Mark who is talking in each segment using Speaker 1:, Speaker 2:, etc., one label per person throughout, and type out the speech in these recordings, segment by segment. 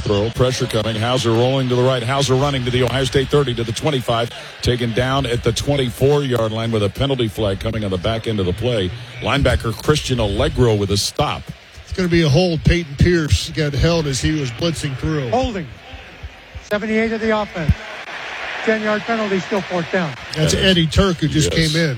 Speaker 1: throw. Pressure coming. Hauser rolling to the right. Hauser running to the Ohio State 30 to the 25. Taken down at the 24-yard line with a penalty flag coming on the back end of the play. Linebacker Christian Allegro with a stop.
Speaker 2: It's going to be a hold. Peyton Pierce got held as he was blitzing through.
Speaker 3: Holding. 78 of the offense. 10-yard penalty, still fourth down.
Speaker 2: That's Eddie Turk who just came in.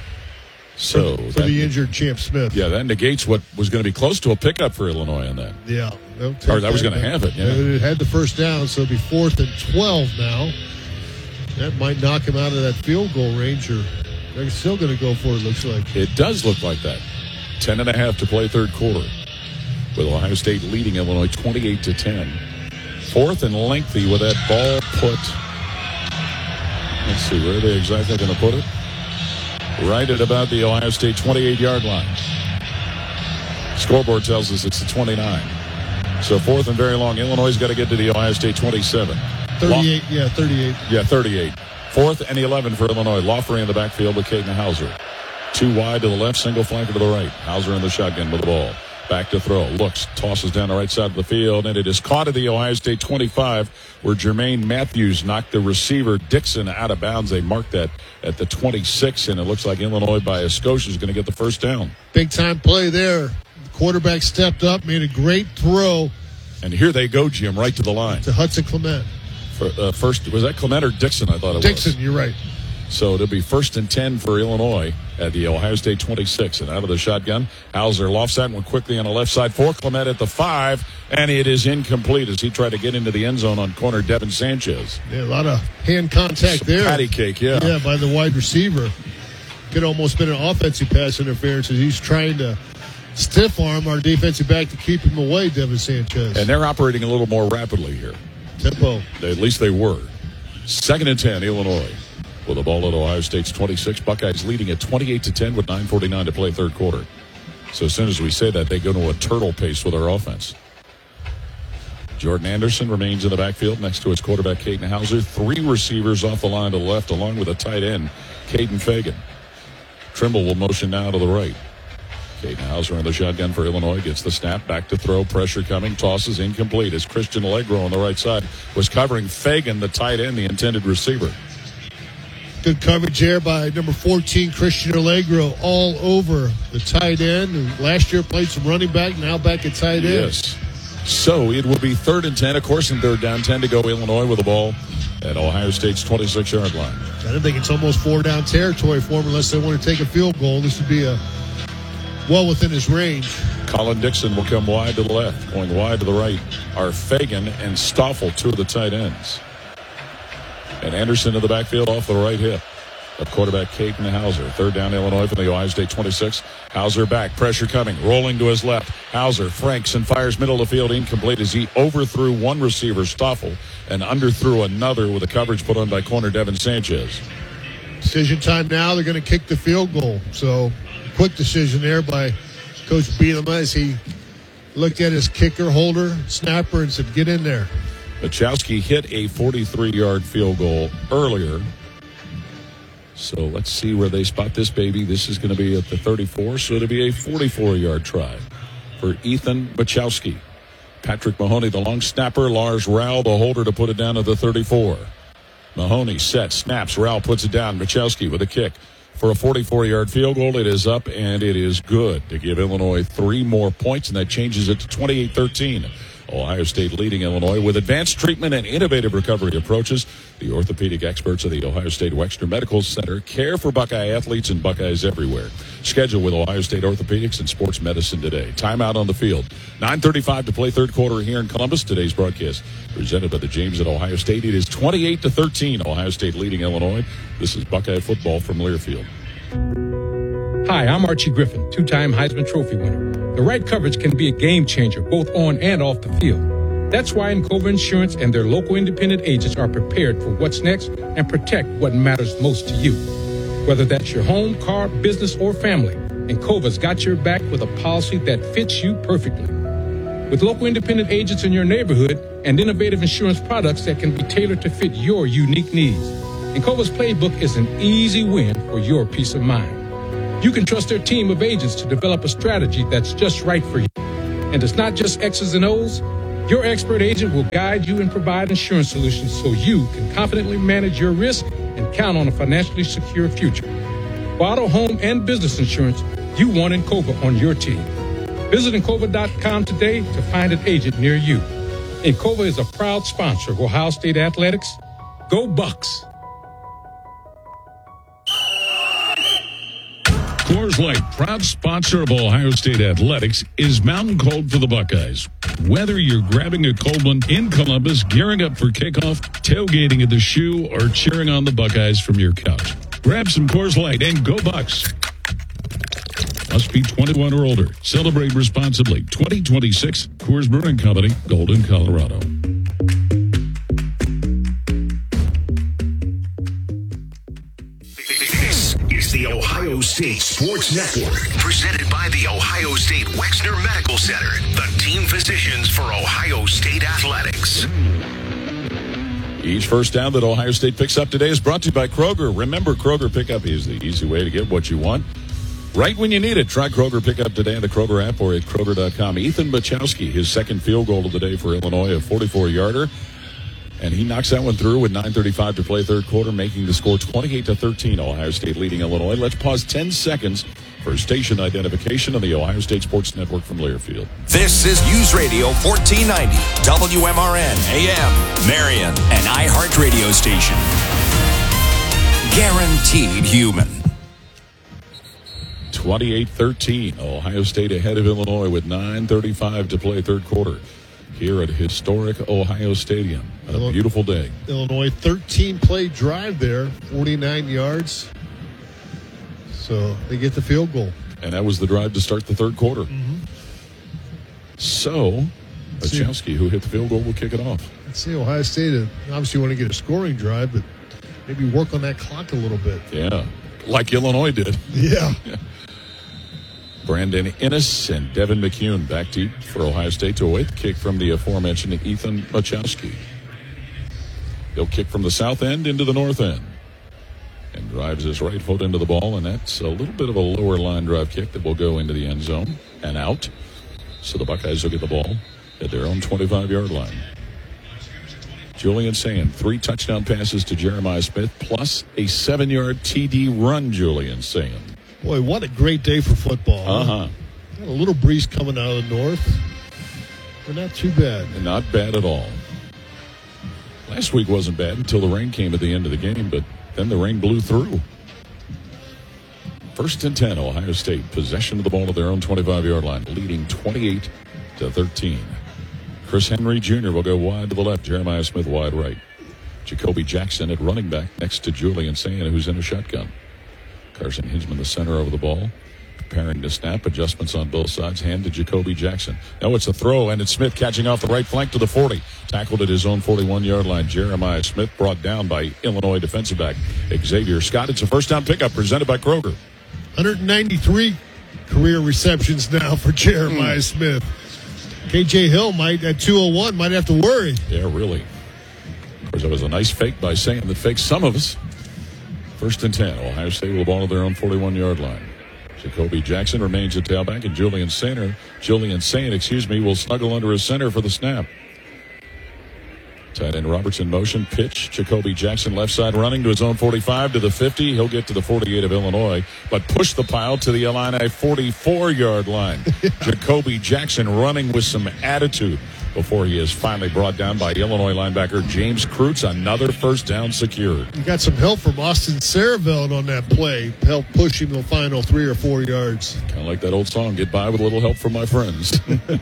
Speaker 1: So
Speaker 2: for the injured Champ Smith.
Speaker 1: Yeah, that negates what was going to be close to a pickup for Illinois on that.
Speaker 2: Yeah.
Speaker 1: Or that was going to have it. Yeah.
Speaker 2: It had the first down, so it'll be 4th and 12 now. That might knock him out of that field goal range, or they're still going to go for it, looks like.
Speaker 1: It does look like that. 10.5 to play third quarter, with Ohio State leading Illinois 28-10. 4th and lengthy with that ball put. Let's see, where are they exactly going to put it? Right at about the Ohio State 28-yard line. Scoreboard tells us it's the 29. So 4th and very long. Illinois got to get to the Ohio State 27.
Speaker 2: 38, 38.
Speaker 1: Yeah, 38. 4th and 11 for Illinois. Lawfrey in the backfield with Caden Hauser. 2 wide to the left, single flanker to the right. Hauser in the shotgun with the ball. Back to throw. Looks, tosses down the right side of the field, and it is caught at the Ohio State 25, where Jermaine Matthews knocked the receiver Dixon out of bounds. They marked that at the 26, and it looks like Illinois by Escocia is going to get the first down.
Speaker 2: Big-time play there. The quarterback stepped up, made a great throw.
Speaker 1: And here they go, Jim, right to the line.
Speaker 2: To Hudson Clement.
Speaker 1: First, was that Clement or Dixon? I thought it was.
Speaker 2: Dixon, you're right.
Speaker 1: So it'll be 1st and 10 for Illinois at the Ohio State 26. And out of the shotgun, Hauser lofts that one quickly on the left side for Clement at the 5, and it is incomplete as he tried to get into the end zone on corner Devin Sanchez.
Speaker 2: Yeah, a lot of hand contact there.
Speaker 1: Patty cake, yeah.
Speaker 2: Yeah, by the wide receiver. Could almost been an offensive pass interference as he's trying to stiff arm our defensive back to keep him away, Devin Sanchez.
Speaker 1: And they're operating a little more rapidly here.
Speaker 2: Tempo.
Speaker 1: At least they were. 2nd and 10, Illinois. With the ball at Ohio State's 26. Buckeyes leading at 28-10 with 9:49 to play third quarter. So as soon as we say that, they go to a turtle pace with their offense. Jordan Anderson remains in the backfield next to his quarterback, Caden Hauser. 3 receivers off the line to the left, along with a tight end, Caden Fagan. Trimble will motion now to the right. Caden Hauser in the shotgun for Illinois. Gets the snap, back to throw, pressure coming, tosses incomplete as Christian Allegro on the right side was covering Fagan, the tight end, the intended receiver.
Speaker 2: Good coverage there by number 14, Christian Allegro, all over the tight end. And last year played some running back, now back at tight end.
Speaker 1: Yes. So it will be 3rd and 10. Of course, and they're down 10 to go. Illinois with the ball at Ohio State's 26-yard line.
Speaker 2: I think it's almost 4-down territory for them unless they want to take a field goal. This would be well within his range.
Speaker 1: Colin Dixon will come wide to the left. Going wide to the right are Fagan and Stoffel, 2 of the tight ends. And Anderson in the backfield off the right hip of quarterback Caden Hauser. 3rd down, Illinois from the Ohio State 26. Hauser back, pressure coming, rolling to his left. Hauser franks and fires middle of the field, incomplete as he overthrew one receiver, Stoffel, and underthrew another with a coverage put on by corner Devin Sanchez.
Speaker 2: Decision time now. They're going to kick the field goal. So quick decision there by Coach Bielema as he looked at his kicker, holder, snapper, and said, get in there.
Speaker 1: Machowski hit a 43-yard field goal earlier. So let's see where they spot this baby. This is going to be at the 34, so it'll be a 44-yard try for Ethan Machowski. Patrick Mahoney, the long snapper. Lars Rowell, the holder, to put it down at the 34. Mahoney set, snaps. Rowell puts it down. Machowski with a kick for a 44-yard field goal. It is up, and it is good to give Illinois 3 more points, and that changes it to 28-13. Ohio State leading Illinois with advanced treatment and innovative recovery approaches. The orthopedic experts of the Ohio State Wexner Medical Center care for Buckeye athletes and Buckeyes everywhere. Schedule with Ohio State Orthopedics and Sports Medicine today. Timeout on the field. 9:35 to play third quarter here in Columbus. Today's broadcast presented by the James at Ohio State. It is 28-13. Ohio State leading Illinois. This is Buckeye football from Learfield.
Speaker 4: Hi, I'm Archie Griffin, 2-time Heisman Trophy winner. The right coverage can be a game changer, both on and off the field. That's why Encova Insurance and their local independent agents are prepared for what's next and protect what matters most to you. Whether that's your home, car, business, or family, Encova's got your back with a policy that fits you perfectly. With local independent agents in your neighborhood and innovative insurance products that can be tailored to fit your unique needs, Encova's playbook is an easy win for your peace of mind. You can trust their team of agents to develop a strategy that's just right for you. And it's not just X's and O's. Your expert agent will guide you and provide insurance solutions so you can confidently manage your risk and count on a financially secure future. For auto, home, and business insurance, you want Encova on your team. Visit Encova.com today to find an agent near you. Encova is a proud sponsor of Ohio State Athletics. Go Bucks!
Speaker 1: Coors Light, proud sponsor of Ohio State Athletics, is Mountain Cold for the Buckeyes. Whether you're grabbing a cold one in Columbus, gearing up for kickoff, tailgating at the Shoe, or cheering on the Buckeyes from your couch, grab some Coors Light and go Bucks. Must be 21 or older. Celebrate responsibly. 2026 Coors Brewing Company, Golden, Colorado.
Speaker 5: This is the Ohio State Sports Network, presented by the Ohio State Wexner Medical Center, the team physicians for Ohio State Athletics.
Speaker 1: Each first down that Ohio State picks up today is brought to you by Kroger. Remember, Kroger Pickup is the easy way to get what you want right when you need it. Try Kroger Pickup today on the Kroger app or at Kroger.com. Ethan Bachowski, his second field goal of the day for Illinois, a 44-yarder. And he knocks that one through with 9:35 to play third quarter, making the score 28-13. Ohio State leading Illinois. Let's pause 10 seconds for station identification on the Ohio State Sports Network from Learfield.
Speaker 6: This is News Radio 1490, WMRN AM, Marion, an iHeart radio station. Guaranteed human.
Speaker 1: 28-13. Ohio State ahead of Illinois with 9:35 to play third quarter here at historic Ohio Stadium. A beautiful day.
Speaker 2: Illinois 13-play drive there, 49 yards. So they get the field goal.
Speaker 1: And that was the drive to start the third quarter. Mm-hmm. So, Bachowski, who hit the field goal, will kick it off.
Speaker 2: Let's see, Ohio State obviously want to get a scoring drive, but maybe work on that clock a little bit.
Speaker 1: Yeah, like Illinois did.
Speaker 2: Yeah.
Speaker 1: Brandon Innes and Devin McCune back deep for Ohio State to await the kick from the aforementioned Ethan Bachowski. He'll kick from the south end into the north end and drives his right foot into the ball, and that's a little bit of a lower line drive kick that will go into the end zone and out. So the Buckeyes will get the ball at their own 25-yard line. Julian Sand, 3 touchdown passes to Jeremiah Smith, plus a 7-yard TD run, Julian Sand.
Speaker 2: Boy, what a great day for football.
Speaker 1: Uh-huh.
Speaker 2: Got a little breeze coming out of the north, but not too bad.
Speaker 1: Not bad at all. Last week wasn't bad until the rain came at the end of the game, but then the rain blew through. 1st and 10, Ohio State, possession of the ball at their own 25-yard line, leading 28-13. Chris Henry Jr. will go wide to the left, Jeremiah Smith wide right. Jacoby Jackson at running back next to Julian Sand, who's in a shotgun. Carson Hinzman, the center over the ball, preparing to snap. Adjustments on both sides. Hand to Jacoby Jackson. Now it's a throw, and it's Smith catching off the right flank to the 40. Tackled at his own 41-yard line. Jeremiah Smith brought down by Illinois defensive back Xavier Scott. It's a first down pickup presented by Kroger.
Speaker 2: 193 career receptions now for Jeremiah Smith. KJ Hill might, at 201, might have to worry.
Speaker 1: Yeah, really. Of course, that was a nice fake by Sand that faked some of us. 1st and 10. Ohio State with the ball at their own 41-yard line. Jacoby Jackson remains at tailback, and Julian Sand, will snuggle under his center for the snap. Tight end Robertson motion, pitch. Jacoby Jackson left side running to his own 45 to the 50. He'll get to the 48 of Illinois, but push the pile to the Illini 44-yard line. Jacoby Jackson running with some attitude before he is finally brought down by Illinois linebacker James Kreutz. Another first down secured.
Speaker 2: You got some help from Austin Saraveld on that play. Help push him the final 3 or 4 yards.
Speaker 1: Kind of like that old song, get by with a little help from my friends.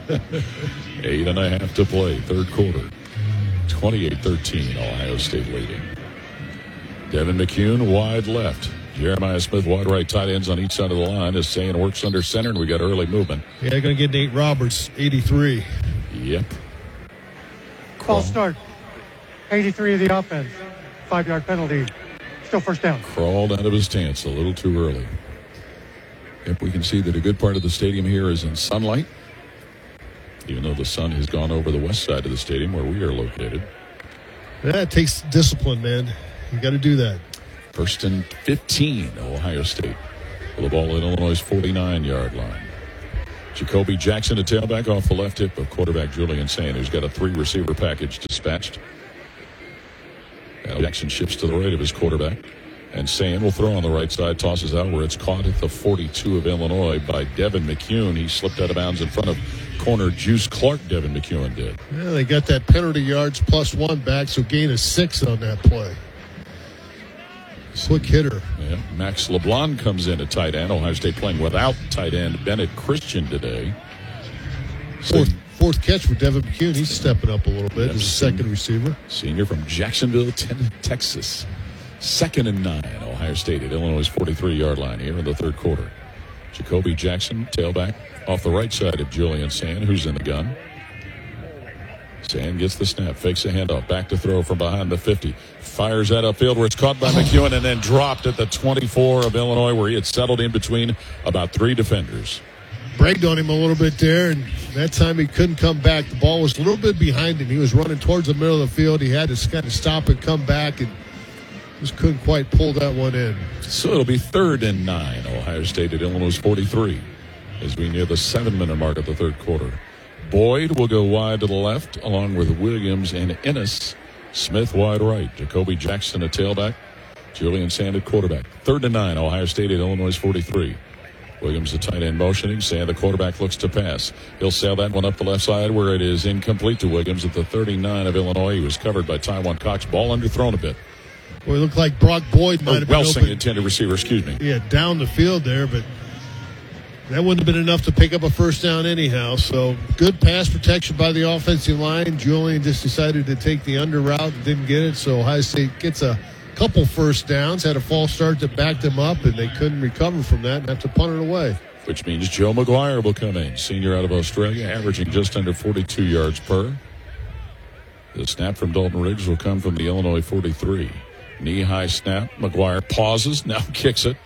Speaker 1: 8.5 to play, third quarter. 28-13, Ohio State leading. Devin McCune wide left. Jeremiah Smith wide right. Tight ends on each side of the line as Sand works under center, and we got early movement.
Speaker 2: Yeah, going to get Nate Roberts, 83.
Speaker 1: Yep.
Speaker 3: False start. 83 of the offense. 5-yard penalty. Still first down.
Speaker 1: Crawled out of his stance a little too early. Yep, we can see that a good part of the stadium here is in sunlight, even though the sun has gone over the west side of the stadium where we are located.
Speaker 2: Yeah, it takes discipline, man. You got to do that.
Speaker 1: 1st and 15, Ohio State. With the ball at Illinois' 49-yard line. Jacoby Jackson, a tailback off the left hip of quarterback Julian Sand, who's got a 3-receiver package dispatched. Now Jackson shifts to the right of his quarterback. And Sand will throw on the right side, tosses out where it's caught at the 42 of Illinois by Devin McCune. He slipped out of bounds in front of corner Juice Clark, Devin McCune did.
Speaker 2: Yeah, they got that penalty yards +1 back, so gain of 6 on that play. Quick hitter.
Speaker 1: Yeah, Max LeBlanc comes in at tight end. Ohio State playing without tight end Bennett Christian today.
Speaker 2: Fourth catch for Devin McCune. He's stepping up a little bit as a second receiver.
Speaker 1: Senior from Jacksonville, Texas. 2nd and 9. Ohio State at Illinois' 43-yard line here in the third quarter. Jacoby Jackson, tailback, off the right side of Julian Sand, who's in the gun. Sand gets the snap, fakes a handoff, back to throw from behind the 50. Fires that upfield where it's caught by McEwen and then dropped at the 24 of Illinois, where he had settled in between about 3 defenders.
Speaker 2: Bragged on him a little bit there, and that time he couldn't come back. The ball was a little bit behind him. He was running towards the middle of the field. He had to kind of stop and come back, and just couldn't quite pull that one in.
Speaker 1: So it'll be 3rd and 9. Ohio State at Illinois' 43 as we near the 7-minute mark of the third quarter. Boyd will go wide to the left along with Williams and Ennis. Smith wide right. Jacoby Jackson at tailback. Julian Sand at quarterback. 3rd and 9. Ohio State at Illinois' 43. Williams the tight end motioning. Sand the quarterback looks to pass. He'll sail that one up the left side where it is incomplete to Williams at the 39 of Illinois. He was covered by Taiwan Cox. Ball underthrown a bit.
Speaker 2: Well, it looked like Brock Boyd might have been
Speaker 1: Welsing,
Speaker 2: open.
Speaker 1: intended receiver, excuse me.
Speaker 2: Yeah, down the field there, but that wouldn't have been enough to pick up a first down anyhow. So good pass protection by the offensive line. Julian just decided to take the under route and didn't get it. So Ohio State gets a couple first downs, had a false start that backed them up, and they couldn't recover from that and have to punt it away.
Speaker 1: Which means Joe McGuire will come in, senior out of Australia, averaging just under 42 yards per. The snap from Dalton Riggs will come from the Illinois 43. Knee-high snap. McGuire pauses, now kicks it.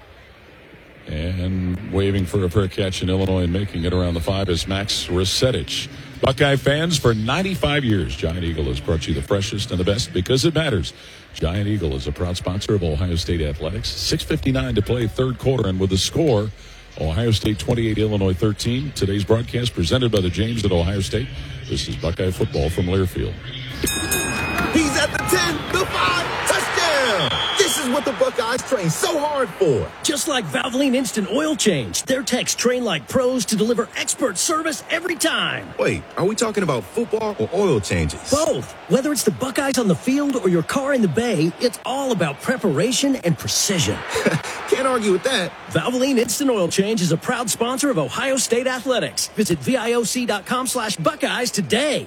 Speaker 1: And waving for a fair catch in Illinois and making it around the 5 is Max Resetich. Buckeye fans, for 95 years, Giant Eagle has brought you the freshest and the best because it matters. Giant Eagle is a proud sponsor of Ohio State Athletics. 6:59 to play third quarter, and with the score, Ohio State 28, Illinois 13. Today's broadcast presented by the James at Ohio State. This is Buckeye football from Learfield.
Speaker 7: He's at the 10, the 5, touchdown! This is what the Buckeyes train so hard for.
Speaker 8: Just like Valvoline Instant Oil Change, their techs train like pros to deliver expert service every time.
Speaker 7: Wait, are we talking about football or oil changes?
Speaker 8: Both. Whether it's the Buckeyes on the field or your car in the bay, it's all about preparation and precision.
Speaker 7: Can't argue with that.
Speaker 8: Valvoline Instant Oil Change is a proud sponsor of Ohio State Athletics. Visit VIOC.com/Buckeyes today.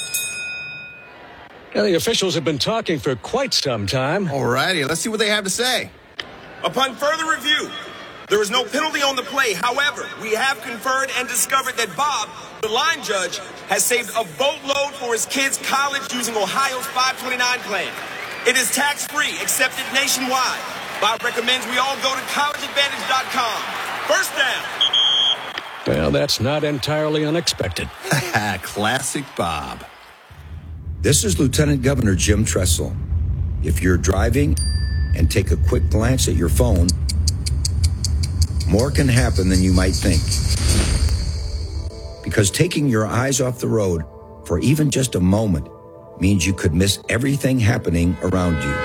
Speaker 9: Now, the officials have been talking for quite some time.
Speaker 7: All righty, let's see what they have to say.
Speaker 10: Upon further review, there is no penalty on the play. However, we have conferred and discovered that Bob, the line judge, has saved a boatload for his kids' college using Ohio's 529 plan. It is tax-free, accepted nationwide. Bob recommends we all go to collegeadvantage.com. First down.
Speaker 9: Well, that's not entirely unexpected.
Speaker 7: Classic Bob.
Speaker 11: This is Lieutenant Governor Jim Tressel. If you're driving and take a quick glance at your phone, more can happen than you might think. Because taking your eyes off the road for even just a moment means you could miss everything happening around you.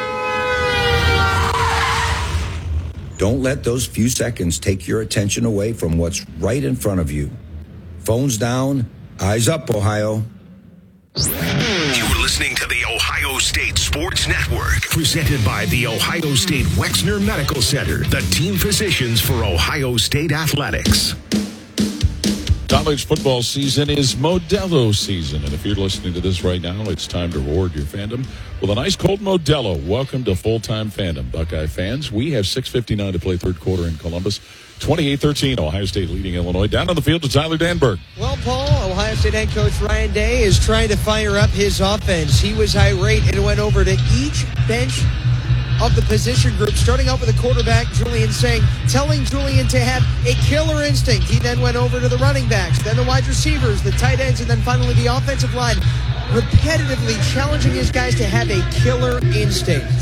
Speaker 11: Don't let those few seconds take your attention away from what's right in front of you. Phones down, eyes up, Ohio.
Speaker 5: You're listening to the Ohio State Sports Network, presented by the Ohio State Wexner Medical Center, the team physicians for Ohio State Athletics.
Speaker 1: College football season is Modelo season, and if you're listening to this right now, it's time to reward your fandom with an ice cold Modelo. Welcome to full-time fandom, Buckeye fans. We have 6:59 to play third quarter in Columbus. 28-13, Ohio State leading Illinois. Down on the field to Tyler Danberg.
Speaker 12: Well, Paul, Ohio State head coach Ryan Day is trying to fire up his offense. He was irate and went over to each bench of the position group, starting out with the quarterback, Julian Sang, telling Julian to have a killer instinct. He then went over to the running backs, then the wide receivers, the tight ends, and then finally the offensive line, repetitively challenging his guys to have a killer instinct.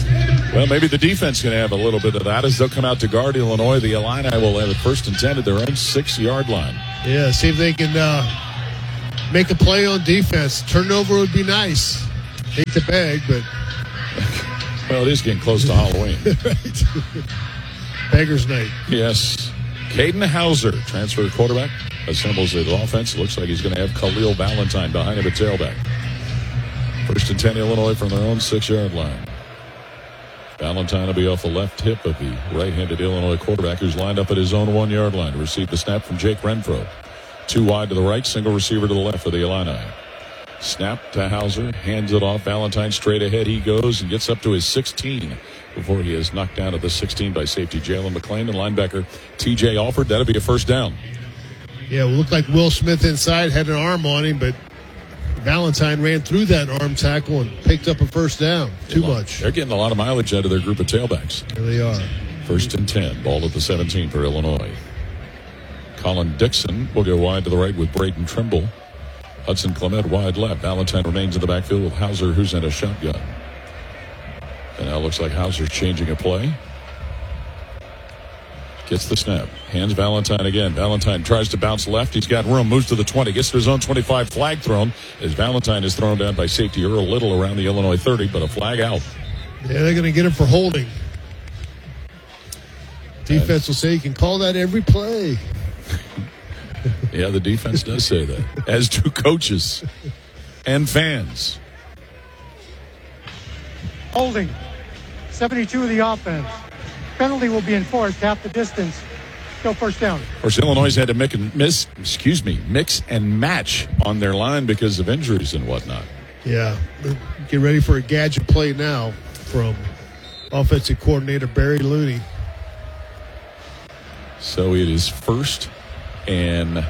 Speaker 1: Well, maybe the defense can have a little bit of that as they'll come out to guard Illinois. The Illini will have it 1st and 10 at their own 6-yard line.
Speaker 2: Yeah, see if they can make a play on defense. Turnover would be nice. Hate to beg, but...
Speaker 1: Well, it is getting close to Halloween.
Speaker 2: Right. Beggar's night.
Speaker 1: Yes. Caden Hauser, transfer quarterback, assembles the offense. Looks like he's going to have Khalil Valentine behind him at tailback. 1st and 10 Illinois from their own 6-yard line. Valentine will be off the left hip of the right-handed Illinois quarterback who's lined up at his own 1-yard line to receive the snap from Jake Renfro. 2 wide to the right, single receiver to the left for the Illini. Snap to Hauser, hands it off. Valentine straight ahead. He goes and gets up to his 16 before he is knocked down at the 16 by safety Jalen McClain and linebacker T.J. Alford. That'll be a 1st down.
Speaker 2: Yeah, it looked like Will Smith inside had an arm on him, but Valentine ran through that arm tackle and picked up a 1st down. Too much.
Speaker 1: They're getting a lot of mileage out of their group of tailbacks.
Speaker 2: There they are.
Speaker 1: 1st and 10. Ball at the 17 for Illinois. Colin Dixon will go wide to the right with Braden Trimble. Hudson Clement wide left. Valentine remains in the backfield with Hauser, who's in a shotgun. And now it looks like Hauser's changing a play. Gets the snap. Hands Valentine again. Valentine tries to bounce left. He's got room. Moves to the 20. Gets to his own 25. Flag thrown as Valentine is thrown down by safety Earl Little around the Illinois 30, but a flag out.
Speaker 2: Yeah, they're going to get him for holding. Defense will say you can call that every play.
Speaker 1: Yeah, the defense does say that, as do coaches and fans.
Speaker 3: Holding. 72 of the offense. Penalty will be enforced half the distance. Still 1st down.
Speaker 1: Of course, Illinois had to mix and match on their line because of injuries and whatnot.
Speaker 2: Yeah, get ready for a gadget play now from offensive coordinator Barry Looney.
Speaker 1: So it is 1st and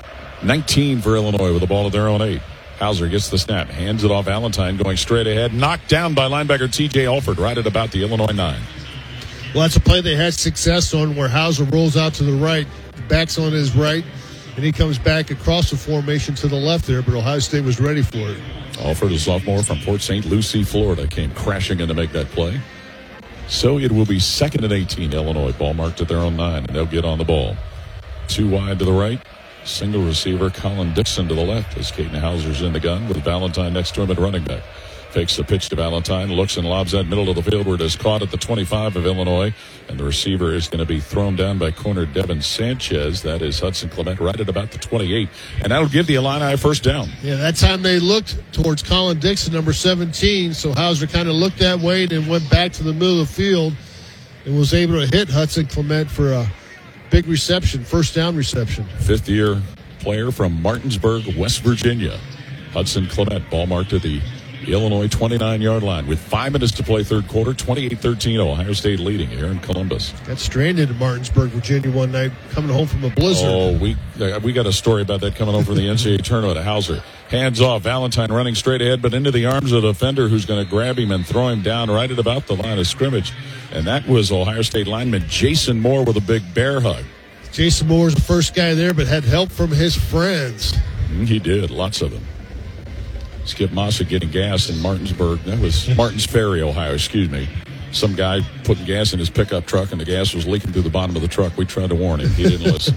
Speaker 1: 19 for Illinois with the ball at their own 8. Hauser gets the snap, hands it off Valentine, going straight ahead, knocked down by linebacker T.J. Alford right at about the Illinois 9.
Speaker 2: Well, that's a play they had success on where Hauser rolls out to the right, backs on his right, and he comes back across the formation to the left there, but Ohio State was ready for it.
Speaker 1: Alford, a sophomore from Port St. Lucie, Florida, came crashing in to make that play. So it will be 2nd and 18, Illinois, ball marked at their own 9, and they'll get on the ball. 2 wide to the right, single receiver Colin Dixon to the left as Caden Hauser's in the gun with Valentine next to him at running back. Fakes the pitch to Valentine, looks and lobs that middle of the field where it is caught at the 25 of Illinois, and the receiver is going to be thrown down by corner Devin Sanchez. That is Hudson Clement right at about the 28, and that'll give the Illini a 1st down.
Speaker 2: Yeah, that time they looked towards Colin Dixon, number 17, so Hauser kind of looked that way and then went back to the middle of the field and was able to hit Hudson Clement for a big reception, 1st down reception.
Speaker 1: 5th-year player from Martinsburg, West Virginia. Hudson Clement, ball marked at the Illinois 29-yard line with 5 minutes to play 3rd quarter, 28-13, Ohio State leading here in Columbus.
Speaker 2: Got stranded in Martinsburg, Virginia one night coming home from a blizzard.
Speaker 1: Oh, we got a story about that coming home from the NCAA tournament. Hauser hands off, Valentine running straight ahead, but into the arms of the defender who's going to grab him and throw him down right at about the line of scrimmage. And that was Ohio State lineman Jason Moore with a big bear hug.
Speaker 2: Jason Moore was the first guy there, but had help from his friends.
Speaker 1: He did, lots of them. Skip Massa getting gas in Martinsburg. That was Martins Ferry, Ohio, excuse me. Some guy putting gas in his pickup truck, and the gas was leaking through the bottom of the truck. We tried to warn him. He didn't listen.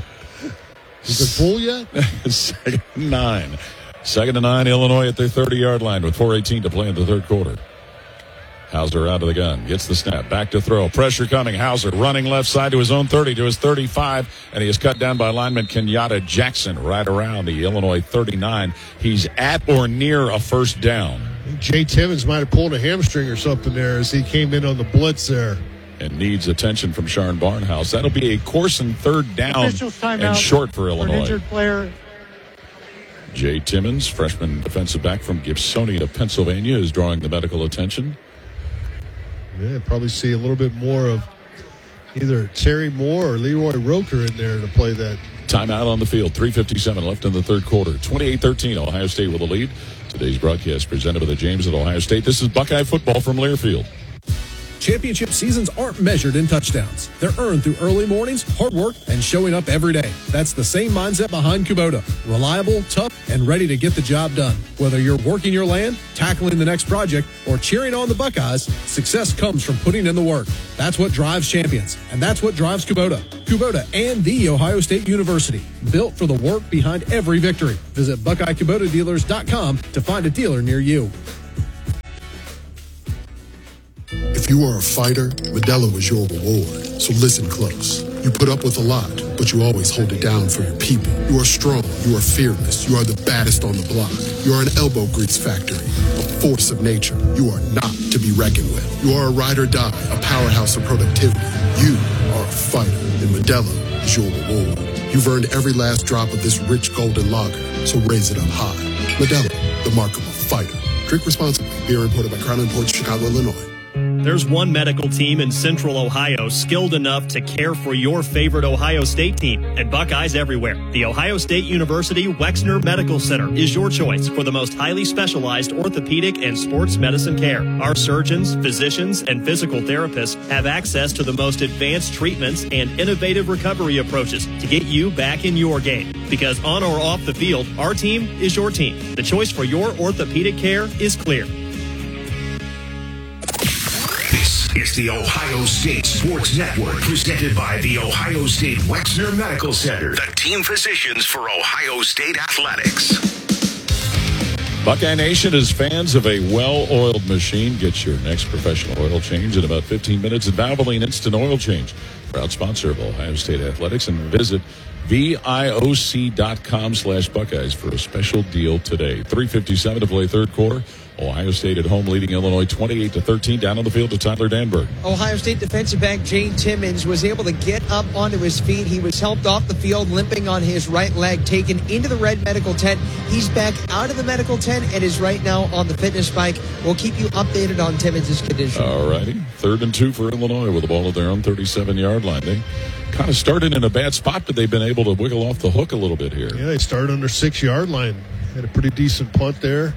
Speaker 2: Is it full yet?
Speaker 1: 2nd and 9. 2nd and 9, Illinois at their 30-yard line with 4:18 to play in the 3rd quarter. Hauser out of the gun, gets the snap, back to throw. Pressure coming. Hauser running left side to his own 30, to his 35, and he is cut down by lineman Kenyatta Jackson right around the Illinois 39. He's at or near a 1st down.
Speaker 2: Jay Timmons might have pulled a hamstring or something there as he came in on the blitz there.
Speaker 1: And needs attention from Sharon Barnhouse. That'll be a course and 3rd down and short for Illinois.
Speaker 3: An injured player.
Speaker 1: Jay Timmons, freshman defensive back from Gibsonia, Pennsylvania, is drawing the medical attention.
Speaker 2: Yeah, probably see a little bit more of either Terry Moore or Leroy Roker in there to play that.
Speaker 1: Timeout on the field. 3:57 left in the 3rd quarter. 28-13, Ohio State with a lead. Today's broadcast presented by the James at Ohio State. This is Buckeye football from Learfield.
Speaker 13: Championship seasons aren't measured in touchdowns. They're earned through early mornings, hard work, and showing up every day. That's the same mindset behind Kubota. Reliable, tough, and ready to get the job done. Whether you're working your land, tackling the next project, or cheering on the Buckeyes, success comes from putting in the work. That's what drives champions, and that's what drives Kubota. Kubota and The Ohio State University, built for the work behind every victory. Visit BuckeyeKubotaDealers.com to find a dealer near you.
Speaker 14: If you are a fighter, Modelo is your reward. So listen close. You put up with a lot, but you always hold it down for your people. You are strong. You are fearless. You are the baddest on the block. You are an elbow grease factory, a force of nature. You are not to be reckoned with. You are a ride or die, a powerhouse of productivity. You are a fighter, and Modelo is your reward. You've earned every last drop of this rich golden lager, so raise it up high. Modelo, the mark of a fighter. Drink responsibly. Beer imported by Crown Imports, Chicago, Illinois.
Speaker 15: There's one medical team in Central Ohio skilled enough to care for your favorite Ohio State team, and Buckeyes everywhere. The Ohio State University Wexner Medical Center is your choice for the most highly specialized orthopedic and sports medicine care. Our surgeons, physicians, and physical therapists have access to the most advanced treatments and innovative recovery approaches to get you back in your game. Because on or off the field, our team is your team. The choice for your orthopedic care is clear.
Speaker 5: It's the Ohio State Sports Network, presented by the Ohio State Wexner Medical Center, the team physicians for Ohio State athletics.
Speaker 1: Buckeye Nation is fans of a well-oiled machine. Get your next professional oil change in about 15 minutes at Valvoline Instant Oil Change. Proud sponsor of Ohio State Athletics. And visit VIOC.com/Buckeyes for a special deal today. 3:57 to play third quarter. Ohio State at home leading Illinois 28-13. Down on the field to Tyler Danberg.
Speaker 12: Ohio State defensive back Jane Timmons was able to get up onto his feet. He was helped off the field, limping on his right leg, taken into the red medical tent. He's back out of the medical tent and is right now on the fitness bike. We'll keep you updated on Timmons' condition.
Speaker 1: All righty. 3rd and 2 for Illinois with the ball at their own 37-yard line. They kind of started in a bad spot, but they've been able to wiggle off the hook a little bit here.
Speaker 2: Yeah, they started on their 6-yard line. Had a pretty decent punt there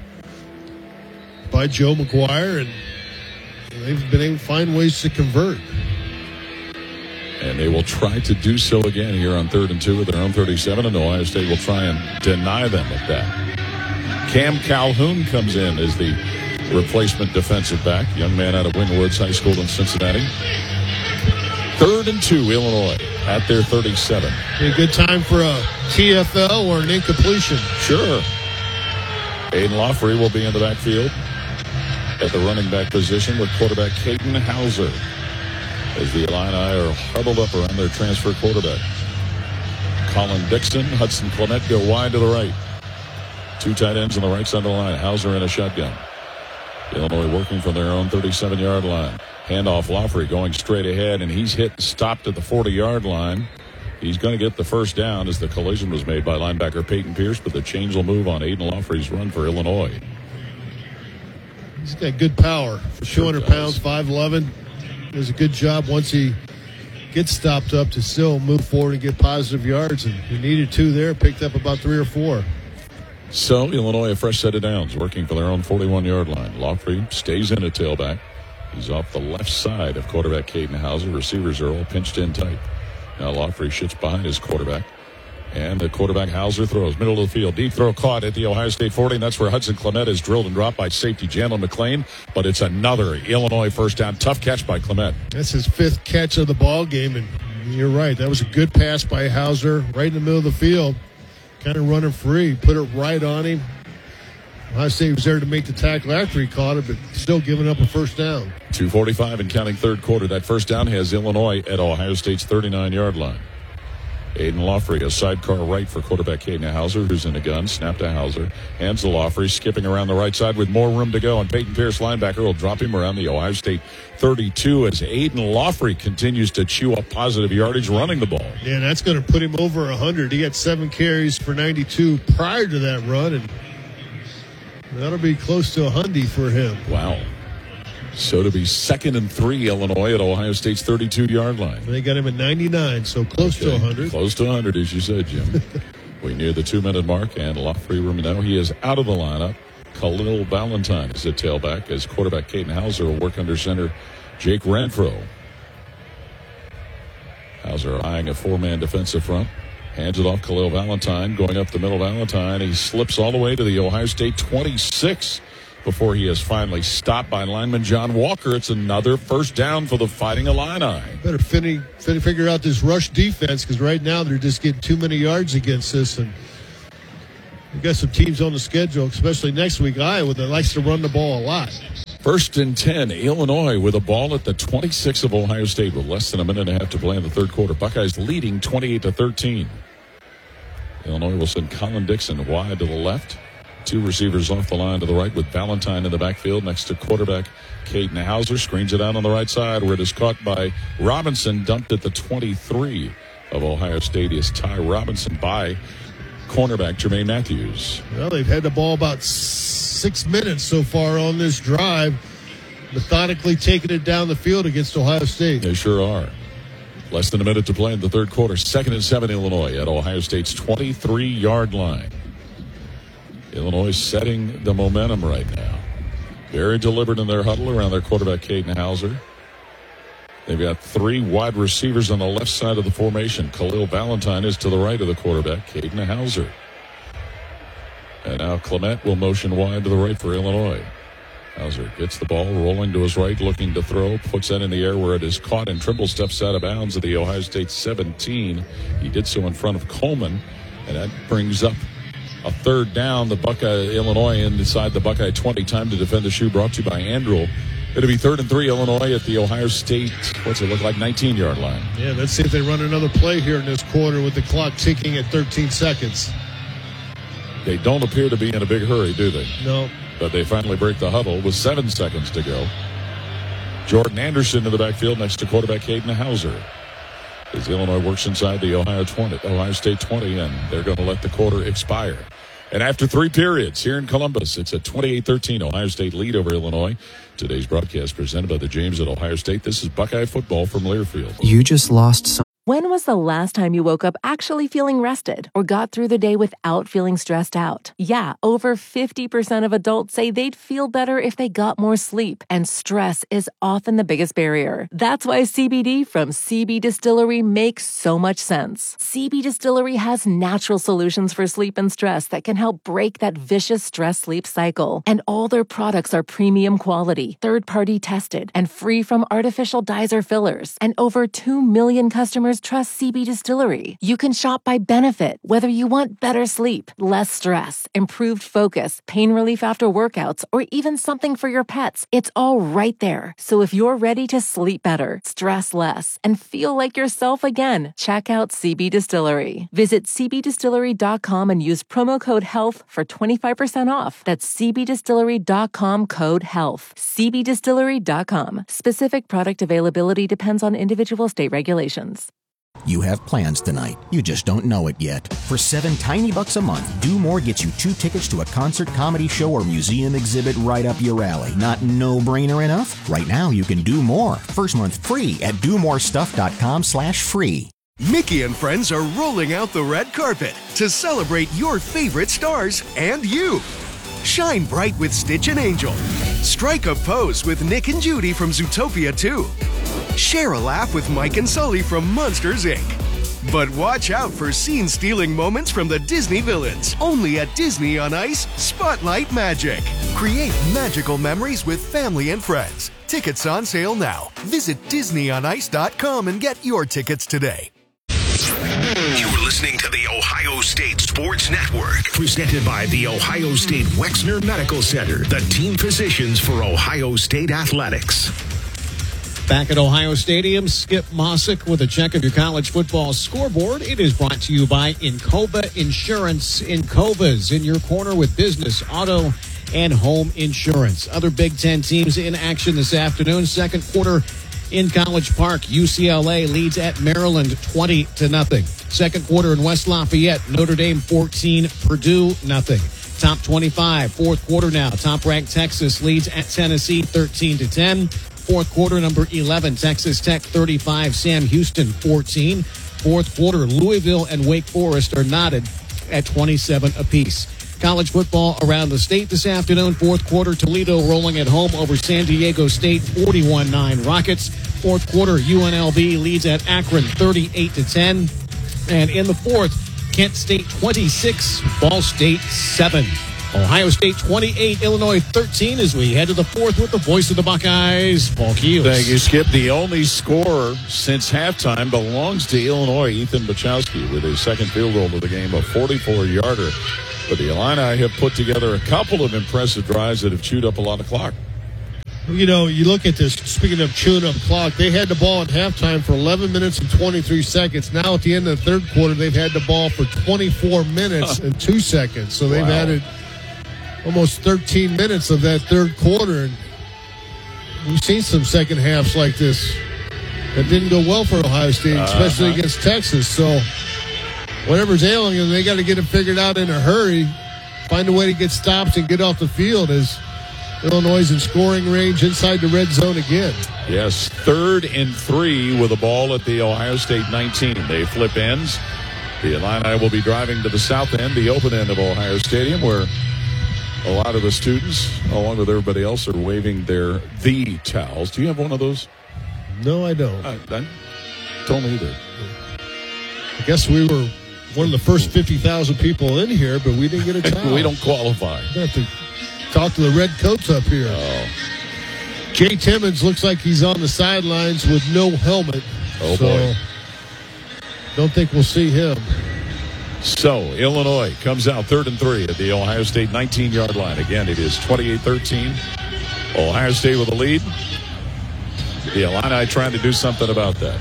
Speaker 2: by Joe McGuire, and they've been able to find ways to convert.
Speaker 1: And they will try to do so again here on 3rd and 2 with their own 37, and Ohio State will try and deny them of that. Cam Calhoun comes in as the replacement defensive back, young man out of Wynwoods High School in Cincinnati. 3rd and 2, Illinois at their 37.
Speaker 2: Be a good time for a TFL or an incompletion.
Speaker 1: Sure. Aiden Loughery will be in the backfield at the running back position with quarterback Caden Hauser as the Illini are huddled up around their transfer quarterback. Colin Dixon, Hudson Clement go wide to the right. 2 tight ends on the right side of the line. Hauser in a shotgun. Illinois working from their own 37-yard line. Handoff, Loughery going straight ahead, and he's stopped at the 40-yard line. He's going to get the first down as the collision was made by linebacker Peyton Pierce, but the chains will move on Aiden Loughery's run for Illinois.
Speaker 2: He's got good power for 200 pounds, 5'11". Does a good job once he gets stopped up to still move forward and get positive yards, and he needed 2 there, picked up about 3 or 4.
Speaker 1: So Illinois a fresh set of downs, working for their own 41-yard line. Loughery stays in at tailback. He's off the left side of quarterback Caden Hauser. Receivers are all pinched in tight. Now Loughery shifts behind his quarterback. And the quarterback Hauser throws. Middle of the field. Deep throw caught at the Ohio State 40. And that's where Hudson Clement is drilled and dropped by safety Jalen McClain. But it's another Illinois first down. Tough catch by Clement.
Speaker 2: That's his 5th catch of the ball game. And you're right. That was a good pass by Hauser right in the middle of the field. Kind of running free. Put it right on him. Ohio State was there to make the tackle after he caught it, but still giving up a first down.
Speaker 1: 2:45 and counting third quarter. That first down has Illinois at Ohio State's 39-yard line. Aiden Loughery, a sidecar right for quarterback Caden Hauser, who's in the gun. Snap to Hauser. Hands to Loughery, skipping around the right side with more room to go. And Peyton Pierce, linebacker, will drop him around the Ohio State 32 as Aiden Loughery continues to chew up positive yardage running the ball.
Speaker 2: Yeah, and that's going to put him over 100. He got 7 carries for 92 prior to that run, and that'll be close to 100 for him.
Speaker 1: Wow. So to be 2nd and 3, Illinois at Ohio State's 32-yard line.
Speaker 2: They got him at 99, so close to 100.
Speaker 1: Close to 100, as you said, Jim. We near the 2-minute mark, and Loughery now he is out of the lineup. Khalil Valentine is at tailback as quarterback Caden Hauser will work under center Jake Renfro. Hauser eyeing a four-man defensive front. Hands it off Khalil Valentine. Going up the middle, Valentine. He slips all the way to the Ohio State 26 before he is finally stopped by lineman John Walker. It's another first down for the Fighting Illini.
Speaker 2: Better figure out this rush defense, because right now they're just getting too many yards against us. And we got some teams on the schedule, especially next week, Iowa, that likes to run the ball a lot.
Speaker 1: 1st and 10, Illinois with a ball at the 26 of Ohio State with less than a minute and a half to play in the third quarter. Buckeyes leading 28-13. Illinois will send Colin Dixon wide to the left. 2 receivers off the line to the right with Valentine in the backfield next to quarterback Caden Hauser. Screens it out on the right side where it is caught by Robinson, dumped at the 23 of Ohio State. Is Ty Robinson by cornerback Jermaine Matthews.
Speaker 2: Well, they've had the ball about 6 minutes so far on this drive, methodically taking it down the field against Ohio State.
Speaker 1: They sure are. Less than a minute to play in the third quarter. 2nd and 7, Illinois at Ohio State's 23-yard line. Illinois setting the momentum right now. Very deliberate in their huddle around their quarterback, Caden Hauser. They've got 3 wide receivers on the left side of the formation. Khalil Valentine is to the right of the quarterback, Caden Hauser. And now Clement will motion wide to the right for Illinois. Hauser gets the ball rolling to his right, looking to throw, puts that in the air where it is caught, and Trimble steps out of bounds at the Ohio State 17. He did so in front of Coleman, and that brings up a third down. The Buckeye, Illinois inside the Buckeye 20. Time to defend the shoe, brought to you by Andrew. It'll be 3rd and 3, Illinois at the Ohio State, what's it look like, 19-yard line.
Speaker 2: Yeah, let's see if they run another play here in this quarter with the clock ticking at 13 seconds.
Speaker 1: They don't appear to be in a big hurry, do they?
Speaker 2: No.
Speaker 1: But they finally break the huddle with 7 seconds to go. Jordan Anderson in the backfield next to quarterback Caden Hauser. As Illinois works inside the Ohio State 20, and they're going to let the quarter expire. And after 3 periods here in Columbus, it's a 28-13 Ohio State lead over Illinois. Today's broadcast presented by the James at Ohio State. This is Buckeye football from Learfield.
Speaker 16: You just lost some.
Speaker 17: When was the last time you woke up actually feeling rested or got through the day without feeling stressed out? Yeah, over 50% of adults say they'd feel better if they got more sleep, and stress is often the biggest barrier. That's why CBD from CB Distillery makes so much sense. CB Distillery has natural solutions for sleep and stress that can help break that vicious stress-sleep cycle. And all their products are premium quality, third-party tested, and free from artificial dyes or fillers. And over 2 million customers trust CB Distillery. You can shop by benefit, whether you want better sleep, less stress, improved focus, pain relief after workouts, or even something for your pets. It's all right there. So if you're ready to sleep better, stress less, and feel like yourself again, check out CB Distillery. Visit cbdistillery.com and use promo code HEALTH for 25% off. That's cbdistillery.com, code HEALTH. cbdistillery.com. Specific product availability depends on individual state regulations.
Speaker 18: You have plans tonight. You just don't know it yet. For $7 tiny bucks a month, Do More gets you 2 tickets to a concert, comedy show, or museum exhibit right up your alley. Not no-brainer enough? Right now, you can do more. First month free at domorestuff.com/free.
Speaker 19: Mickey and friends are rolling out the red carpet to celebrate your favorite stars and you. Shine bright with Stitch and Angel. Strike a pose with Nick and Judy from Zootopia 2. Share a laugh with Mike and Sully from Monsters, Inc. But watch out for scene-stealing moments from the Disney villains. Only at Disney on Ice, Spotlight Magic. Create magical memories with family and friends. Tickets on sale now. Visit DisneyOnIce.com and get your tickets today.
Speaker 5: You're listening to the Ohio State Sports Network, presented by the Ohio State Wexner Medical Center, the team physicians for Ohio State athletics.
Speaker 20: Back at Ohio Stadium, Skip Mossick with a check of your college football scoreboard. It is brought to you by Encova Insurance. Encova's in your corner with business, auto, and home insurance. Other Big Ten teams in action this afternoon. Second quarter in College Park, UCLA leads at Maryland 20-0. Second quarter in West Lafayette, Notre Dame 14, Purdue 0. Top 25, fourth quarter now. Top-ranked Texas leads at Tennessee 13-10. Fourth quarter, number 11, Texas Tech 35, Sam Houston 14. Fourth quarter, Louisville and Wake Forest are knotted at 27 apiece. College football around the state this afternoon. Fourth quarter, Toledo rolling at home over San Diego State, 41-9 Rockets. Fourth quarter, UNLV leads at Akron, 38-10. And in the fourth, Kent State 26, Ball State 7. Ohio State 28, Illinois 13 as we head to the fourth with the voice of the Buckeyes, Paul Keels.
Speaker 1: Thank you, Skip. The only scorer since halftime belongs to Illinois, Ethan Bachowski, with his second field goal of the game, a 44-yarder. But the Illini have put together a couple of impressive drives that have chewed up a lot of clock.
Speaker 2: You know, you look at this, speaking of chewing up clock, they had the ball at halftime for 11 minutes and 23 seconds. Now at the end of the third quarter, they've had the ball for 24 minutes and 2 seconds. So they've added almost 13 minutes of that third quarter. And we've seen some second halves like this that didn't go well for Ohio State, especially against Texas. So whatever's ailing them, they got to get it figured out in a hurry, find a way to get stops and get off the field as Illinois is in scoring range inside the red zone again.
Speaker 1: Yes, 3rd and 3 with the ball at the Ohio State 19. They flip ends. The Illini will be driving to the south end, the open end of Ohio Stadium, where a lot of the students, along with everybody else, are waving their The towels. Do you have one of those?
Speaker 2: No, I don't.
Speaker 1: Don't either.
Speaker 2: I guess we were one of the first 50,000 people in here, but we didn't get a towel.
Speaker 1: We don't qualify.
Speaker 2: We have to talk to the red coats up here. Jay Timmons looks like he's on the sidelines with no helmet.
Speaker 1: Oh, boy.
Speaker 2: Don't think we'll see him.
Speaker 1: So, Illinois comes out 3rd and 3 at the Ohio State 19-yard line. Again, it is 28-13. Ohio State with the lead. The Illini trying to do something about that.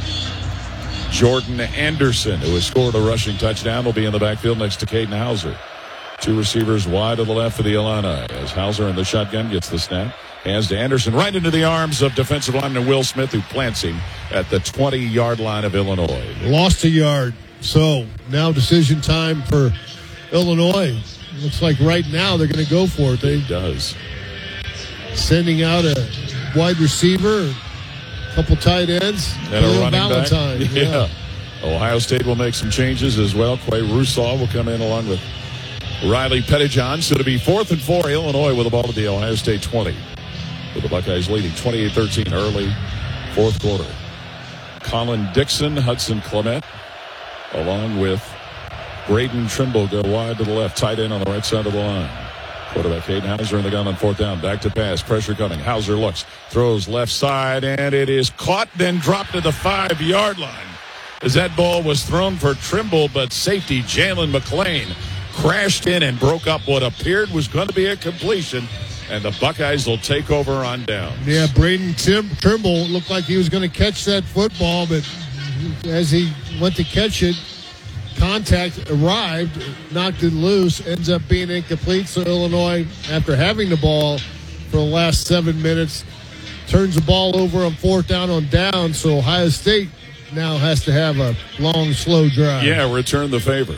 Speaker 1: Jordan Anderson, who has scored a rushing touchdown, will be in the backfield next to Caden Hauser. 2 receivers wide to the left for the Illini as Hauser in the shotgun gets the snap. Hands to Anderson right into the arms of defensive lineman Will Smith, who plants him at the 20-yard line of Illinois.
Speaker 2: Lost a yard. So now decision time for Illinois. Looks like right now they're going to go for it.
Speaker 1: It does.
Speaker 2: Sending out a wide receiver, a couple tight ends,
Speaker 1: and a running
Speaker 2: Valentine.
Speaker 1: back. Yeah. Ohio State will make some changes as well. Quay Russaw will come in along with Riley Pettijohn. So to be 4th and 4, Illinois with the ball at the Ohio State 20. With the Buckeyes leading 28-13 early fourth quarter. Colin Dixon, Hudson Clement, along with Braden Trimble go wide to the left, tight end on the right side of the line. Quarterback Caden Hauser in the gun on 4th down. Back to pass. Pressure coming. Hauser looks, throws left side, and it is caught, then dropped to the 5-yard line. As that ball was thrown for Trimble, but safety Jalen McClain crashed in and broke up what appeared was going to be a completion, and the Buckeyes will take over on downs.
Speaker 2: Yeah, Braden Trimble looked like he was going to catch that football, but as he went to catch it, contact arrived, knocked it loose, ends up being incomplete. So Illinois, after having the ball for the last 7 minutes, turns the ball over on 4th down on down. So Ohio State now has to have a long, slow drive.
Speaker 1: Yeah, return the favor.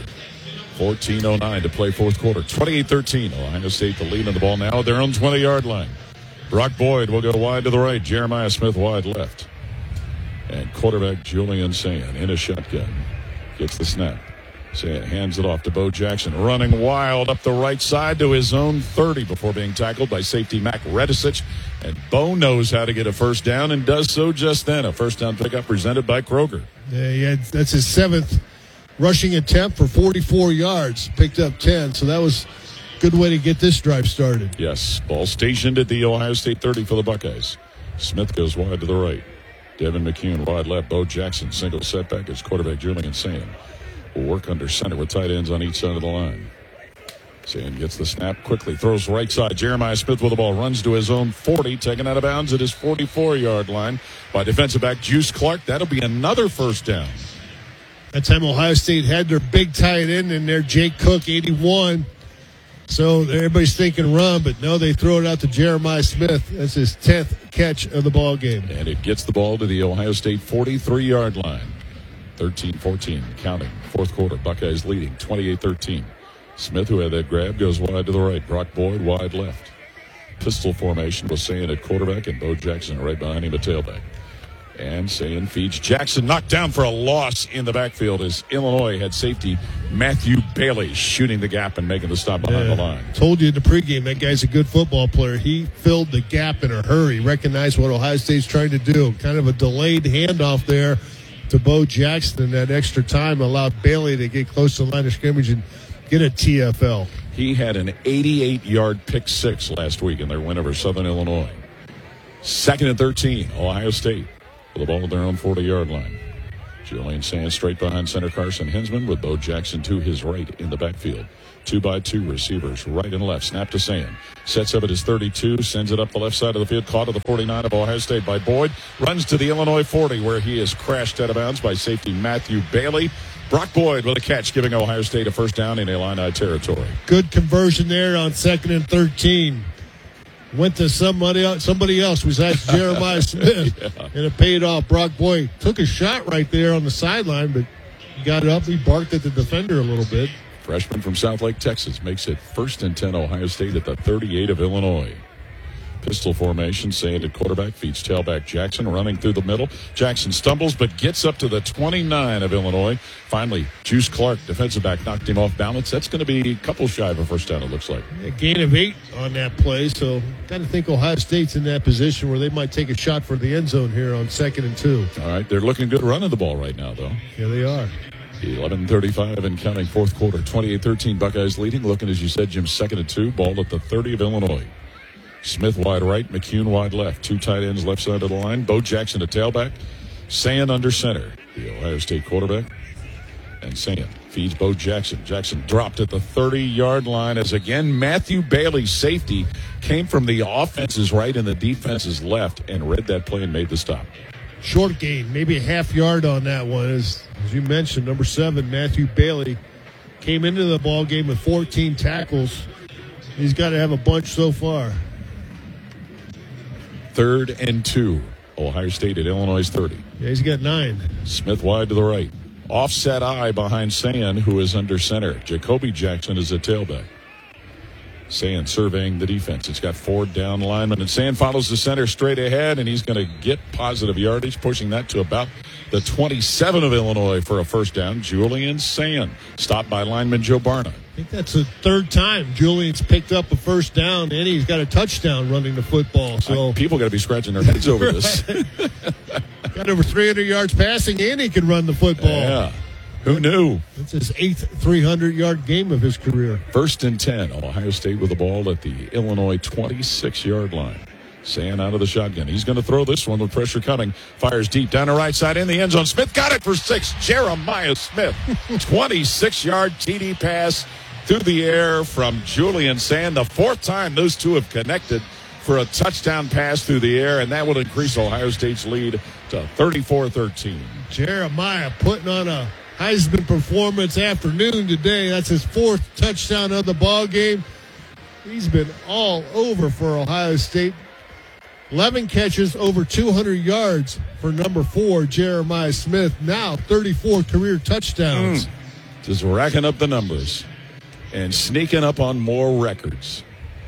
Speaker 1: 14:09 to play fourth quarter. 28-13. Ohio State the lead on the ball now at their own 20-yard line. Brock Boyd will go wide to the right. Jeremiah Smith wide left. And quarterback Julian Sayin in a shotgun. Gets the snap. Sayin hands it off to Bo Jackson. Running wild up the right side to his own 30 before being tackled by safety Mac Redisic. And Bo knows how to get a first down and does so just then. A first down pickup presented by Kroger.
Speaker 2: Yeah, that's his 7th rushing attempt for 44 yards. Picked up 10, so that was a good way to get this drive started.
Speaker 1: Yes, ball stationed at the Ohio State 30 for the Buckeyes. Smith goes wide to the right. Devin McCune wide left. Bo Jackson single setback as quarterback Julian Sayin will work under center with tight ends on each side of the line. Sayin gets the snap quickly, throws right side. Jeremiah Smith with the ball, runs to his own 40, taken out of bounds at his 44-yard line by defensive back Juice Clark. That'll be another first down.
Speaker 2: That time Ohio State had their big tight end in there, Jake Cook, 81. So everybody's thinking run, but no, they throw it out to Jeremiah Smith. That's his 10th catch of the ball game.
Speaker 1: And it gets the ball to the Ohio State 43-yard line. 13-14, counting. Fourth quarter, Buckeyes leading 28-13. Smith, who had that grab, goes wide to the right. Brock Boyd wide left. Pistol formation was Sayin at quarterback and Bo Jackson right behind him at tailback. And Sayan feeds Jackson, knocked down for a loss in the backfield as Illinois had safety Matthew Bailey shooting the gap and making the stop behind the line.
Speaker 2: Told you in the pregame, that guy's a good football player. He filled the gap in a hurry, recognized what Ohio State's trying to do. Kind of a delayed handoff there to Bo Jackson, and that extra time allowed Bailey to get close to the line of scrimmage and get a TFL.
Speaker 1: He had an 88-yard pick six last week in their win over Southern Illinois. 2nd and 13, Ohio State with the ball at their own 40-yard line. Julian Sands straight behind center Carson Hinsman with Bo Jackson to his right in the backfield. 2-by-2 receivers, right and left. Snap to Sand. Sets up at his 32, sends it up the left side of the field. Caught at the 49 of Ohio State by Boyd. Runs to the Illinois 40 where he is crashed out of bounds by safety Matthew Bailey. Brock Boyd with a catch, giving Ohio State a first down in Illini territory.
Speaker 2: Good conversion there on 2nd and 13. Went to somebody else besides Jeremiah Smith, and it paid off. Brock Boyd took a shot right there on the sideline, but he got it up. He barked at the defender a little bit.
Speaker 1: Freshman from Southlake, Texas, makes it 1st and 10 Ohio State at the 38 of Illinois. Pistol formation, Sand at quarterback, feeds tailback Jackson, running through the middle. Jackson stumbles, but gets up to the 29 of Illinois. Finally, Juice Clark, defensive back, knocked him off balance. That's going to be a couple shy of a first down, it looks like.
Speaker 2: A gain of 8 on that play, so got to think Ohio State's in that position where they might take a shot for the end zone here on 2nd and 2.
Speaker 1: All right, they're looking good running the ball right now, though.
Speaker 2: Yeah, they are.
Speaker 1: 11:35 and counting, fourth quarter, 28-13, Buckeyes leading. Looking, as you said, Jim, 2nd and 2, ball at the 30 of Illinois. Smith wide right, McCune wide left. 2 tight ends left side of the line. Bo Jackson a tailback. Sand under center, the Ohio State quarterback. And Sand feeds Bo Jackson. Jackson dropped at the 30-yard line as again Matthew Bailey, safety, came from the offense's right and the defense's left and read that play and made the stop.
Speaker 2: Short gain, maybe a half yard on that one. As you mentioned, number 7, Matthew Bailey, came into the ball game with 14 tackles. He's got to have a bunch so far.
Speaker 1: 3rd and 2. Ohio State at Illinois' 30.
Speaker 2: Yeah, he's got 9.
Speaker 1: Smith wide to the right. Offset eye behind Sand, who is under center. Jacoby Jackson is a tailback. Sand surveying the defense. It's got 4 down linemen, and Sand follows the center straight ahead, and he's going to get positive yardage, pushing that to about the 27 of Illinois for a first down. Julian Sand, stopped by lineman Joe Barna.
Speaker 2: I think that's the 3rd time Julian's picked up a first down, and he's got a touchdown running the football. So
Speaker 1: people got to be scratching their heads over this.
Speaker 2: Got over 300 yards passing, and he can run the football.
Speaker 1: Yeah. Who knew?
Speaker 2: It's his 8th 300-yard game of his career.
Speaker 1: 1st and 10. Ohio State with the ball at the Illinois 26-yard line. Sand out of the shotgun. He's going to throw this one with pressure coming. Fires deep down the right side in the end zone. Smith got it for 6. Jeremiah Smith. 26-yard TD pass through the air from Julian Sand. The 4th time those two have connected for a touchdown pass through the air, and that will increase Ohio State's lead to 34-13.
Speaker 2: Jeremiah putting on a Heisman performance afternoon today. That's his 4th touchdown of the ball game. He's been all over for Ohio State. 11 catches, over 200 yards for number 4, Jeremiah Smith. Now 34 career touchdowns.
Speaker 1: Just racking up the numbers and sneaking up on more records.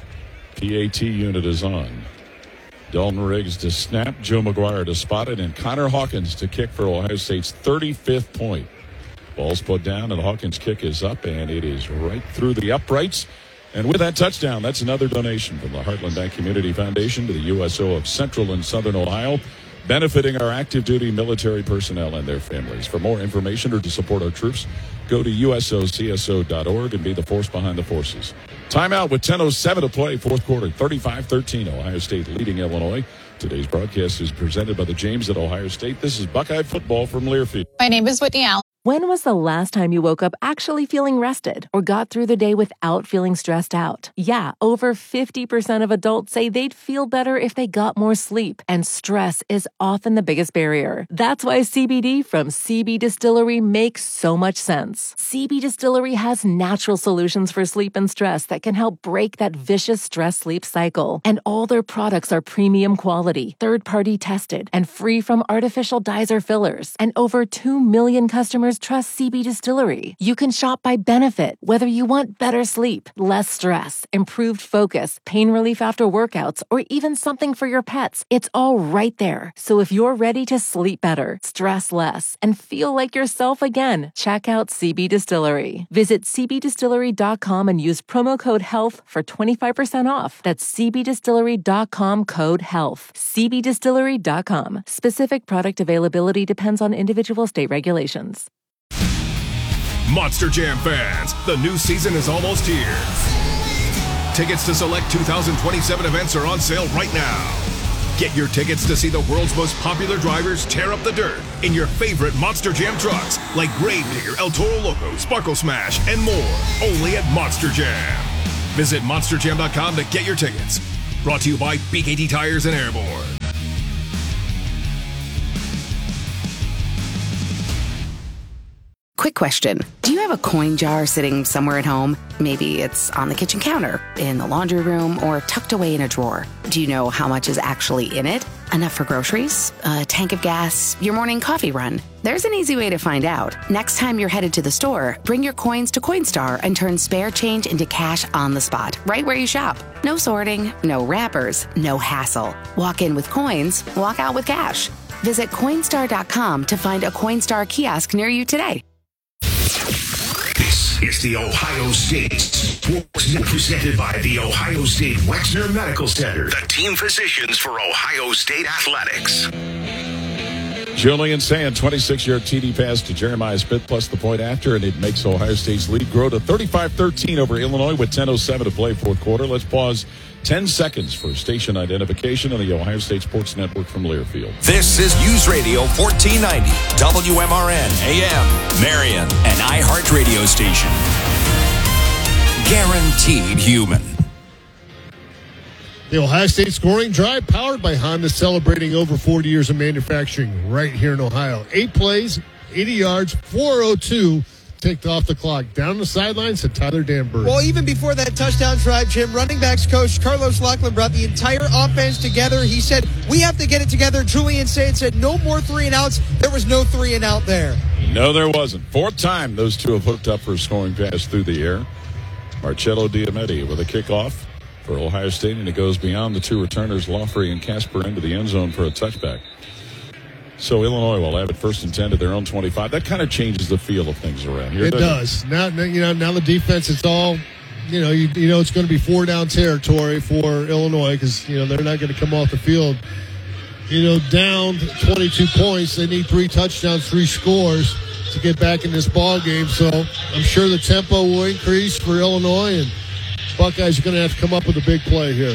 Speaker 1: PAT unit is on. Dalton Riggs to snap, Joe McGuire to spot it, and Connor Hawkins to kick for Ohio State's 35th point. Ball's put down, and Hawkins' kick is up, and it is right through the uprights. And with that touchdown, that's another donation from the Heartland Bank Community Foundation to the USO of Central and Southern Ohio, benefiting our active duty military personnel and their families. For more information or to support our troops, go to usocso.org and be the force behind the forces. Timeout with 10:07 to play, fourth quarter, 35-13, Ohio State leading Illinois. Today's broadcast is presented by the James at Ohio State. This is Buckeye football from Learfield.
Speaker 17: My name is Whitney Allen. When was the last time you woke up actually feeling rested or got through the day without feeling stressed out? Yeah, over 50% of adults say they'd feel better if they got more sleep, and stress is often the biggest barrier. That's why CBD from CB Distillery makes so much sense. CB Distillery has natural solutions for sleep and stress that can help break that vicious stress-sleep cycle. And all their products are premium quality, third-party tested, and free from artificial dyes or fillers. And over 2 million customers just trust CB Distillery. You can shop by benefit, whether you want better sleep, less stress, improved focus, pain relief after workouts, or even something for your pets. It's all right there. So if you're ready to sleep better, stress less, and feel like yourself again, check out CB Distillery. Visit cbdistillery.com and use promo code HEALTH for 25% off. That's cbdistillery.com, code HEALTH. cbdistillery.com. Specific product availability depends on individual state regulations.
Speaker 5: Monster Jam fans, the new season is almost here. Tickets to select 2027 events are on sale right now. Get your tickets to see the world's most popular drivers tear up the dirt in your favorite Monster Jam trucks like Gravedigger, El Toro Loco, Sparkle Smash, and more. Only at Monster Jam. Visit monsterjam.com to get your tickets. Brought to you by BKT Tires and Airborne.
Speaker 16: Quick question. Do you have a coin jar sitting somewhere at home? Maybe it's on the kitchen counter, in the laundry room, or tucked away in a drawer. Do you know how much is actually in it? Enough for groceries? A tank of gas? Your morning coffee run? There's an easy way to find out. Next time you're headed to the store, bring your coins to Coinstar and turn spare change into cash on the spot, right where you shop. No sorting, no wrappers, no hassle. Walk in with coins, walk out with cash. Visit Coinstar.com to find a Coinstar kiosk near you today.
Speaker 5: This is the Ohio State Sports Net, presented by the Ohio State Wexner Medical Center, the team physicians for Ohio State Athletics.
Speaker 1: Julian Sand, 26-yard TD pass to Jeremiah Smith plus the point after, and it makes Ohio State's lead grow to 35-13 over Illinois with 10:07 to play fourth quarter. Let's pause 10 seconds for station identification on the Ohio State Sports Network from Learfield.
Speaker 6: This is News Radio 1490, WMRN AM, Marion, an iHeart radio station. Guaranteed human.
Speaker 2: The Ohio State scoring drive powered by Honda, celebrating over 40 years of manufacturing right here in Ohio. 8 plays, 80 yards, 4:02 ticked off the clock. Down the sidelines to Tyler Danberg.
Speaker 12: Well, even before that touchdown drive, Jim, running backs coach Carlos Loughlin brought the entire offense together. He said, we have to get it together. Julian Sand said, no more 3-and-outs. There was no 3-and-out there.
Speaker 1: No, there wasn't. Fourth time those two have hooked up for a scoring pass through the air. Marcello Diametti with a kickoff for Ohio State, and it goes beyond the two returners, Lawfrey and Casper, into the end zone for a touchback. So Illinois will have it 1st and 10 to their own 25. That kind of changes the feel of things around here.
Speaker 2: It does. Now the defense, it's all, you know it's going to be 4-down territory for Illinois because, they're not going to come off the field, down 22 points. They need 3 touchdowns, 3 scores to get back in this ball game. So I'm sure the tempo will increase for Illinois, and Buckeyes are going to have to come up with a big play here.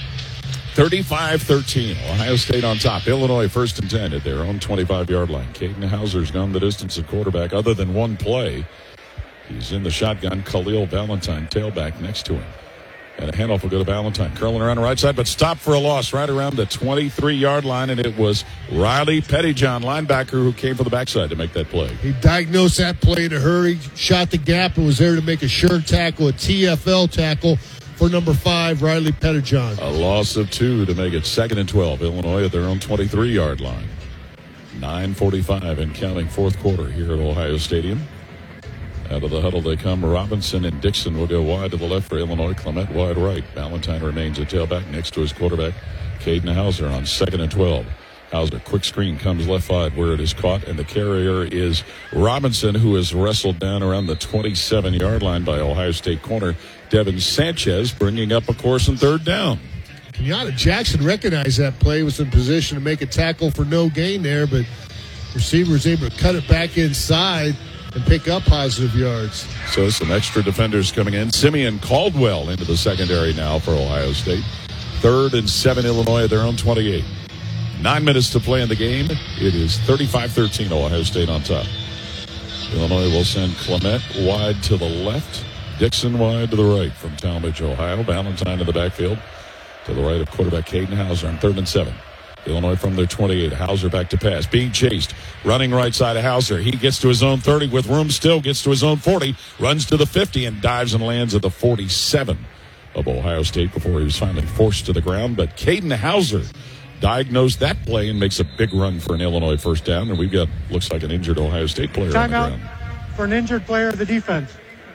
Speaker 1: 35-13, Ohio State on top. Illinois 1st and 10 at their own 25-yard line. Caden Hauser's gone the distance at quarterback other than one play. He's in the shotgun. Khalil Valentine, tailback next to him. And a handoff will go to Valentine. Curling around the right side, but stopped for a loss right around the 23-yard line, and it was Riley Pettyjohn, linebacker, who came from the backside to make that play.
Speaker 2: He diagnosed that play in a hurry, shot the gap, and was there to make a sure tackle, a TFL tackle, for number 5, Riley Pettyjohn.
Speaker 1: A loss of 2 to make it 2nd and 12. Illinois at their own 23-yard line. 9:45 and counting fourth quarter here at Ohio Stadium. Out of the huddle they come. Robinson and Dixon will go wide to the left for Illinois. Clement wide right. Valentine remains at tailback next to his quarterback, Caden Hauser, on 2nd and 12. Hauser, quick screen, comes left side where it is caught, and the carrier is Robinson, who is wrestled down around the 27-yard line by Ohio State corner Devin Sanchez, bringing up a course and 3rd down.
Speaker 2: Kenyatta Jackson recognized that play, was in position to make a tackle for no gain there, but receiver was able to cut it back inside and pick up positive yards.
Speaker 1: So some extra defenders coming in. Simeon Caldwell into the secondary now for Ohio State. 3rd and 7, Illinois at their own 28. 9 minutes to play in the game. It is 35-13, Ohio State on top. Illinois will send Clement wide to the left, Dixon wide to the right from Talmadge, Ohio. Valentine in the backfield to the right of quarterback Caden Hauser on 3rd and 7. Illinois from their 28. Hauser back to pass, being chased, running right side of Hauser. He gets to his own 30 with room still, gets to his own 40, runs to the 50 and dives and lands at the 47 of Ohio State before he was finally forced to the ground. But Caden Hauser diagnosed that play and makes a big run for an Illinois first down. And we've got, looks like an injured Ohio State player on the ground.
Speaker 3: For an injured player of the defense.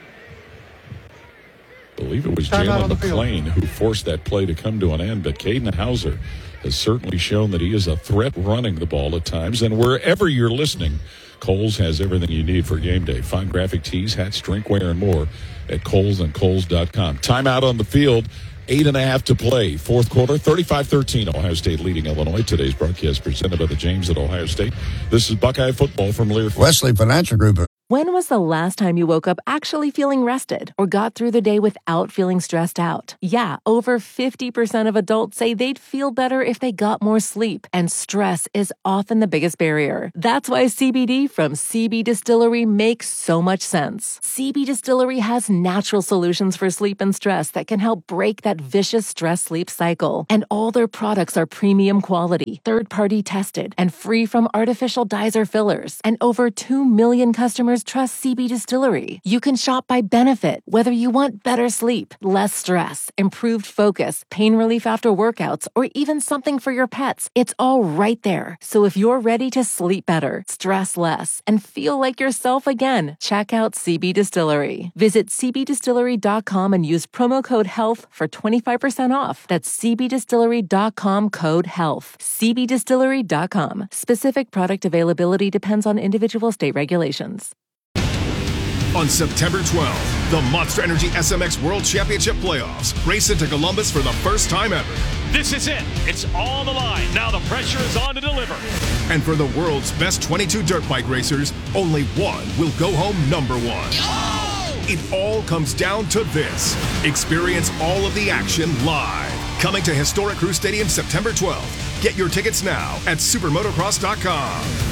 Speaker 1: I believe it was Jalen McClain who forced that play to come to an end. But Caden Hauser has certainly shown that he is a threat running the ball at times. And wherever you're listening, Kohl's has everything you need for game day. Find graphic tees, hats, drinkware, and more at Kohl's and Kohl's.com. Timeout on the field. 8.5 to play. Fourth quarter, 35-13. Ohio State leading Illinois. Today's broadcast presented by the James at Ohio State. This is Buckeye football from Learfield.
Speaker 21: Wesley Financial Group.
Speaker 17: When was the last time you woke up actually feeling rested or got through the day without feeling stressed out? Yeah, over 50% of adults say they'd feel better if they got more sleep, and stress is often the biggest barrier. That's why CBD from CB Distillery makes so much sense. CB Distillery has natural solutions for sleep and stress that can help break that vicious stress-sleep cycle. And all their products are premium quality, third-party tested, and free from artificial dyes or fillers. And over 2 million customers trust CB Distillery. You can shop by benefit, whether you want better sleep, less stress, improved focus, pain relief after workouts, or even something for your pets. It's all right there. So if you're ready to sleep better, stress less, and feel like yourself again, check out CB Distillery. Visit cbdistillery.com and use promo code HEALTH for 25% off. That's cbdistillery.com code HEALTH. cbdistillery.com. Specific product availability depends on individual state regulations.
Speaker 5: On September 12th, the Monster Energy SMX World Championship Playoffs race into Columbus for the first time ever.
Speaker 22: This is it. It's all the line. Now the pressure is on to deliver.
Speaker 5: And for the world's best 22 dirt bike racers, only one will go home number one. Oh! It all comes down to this. Experience all of the action live. Coming to historic Crew Stadium September 12th. Get your tickets now at supermotocross.com.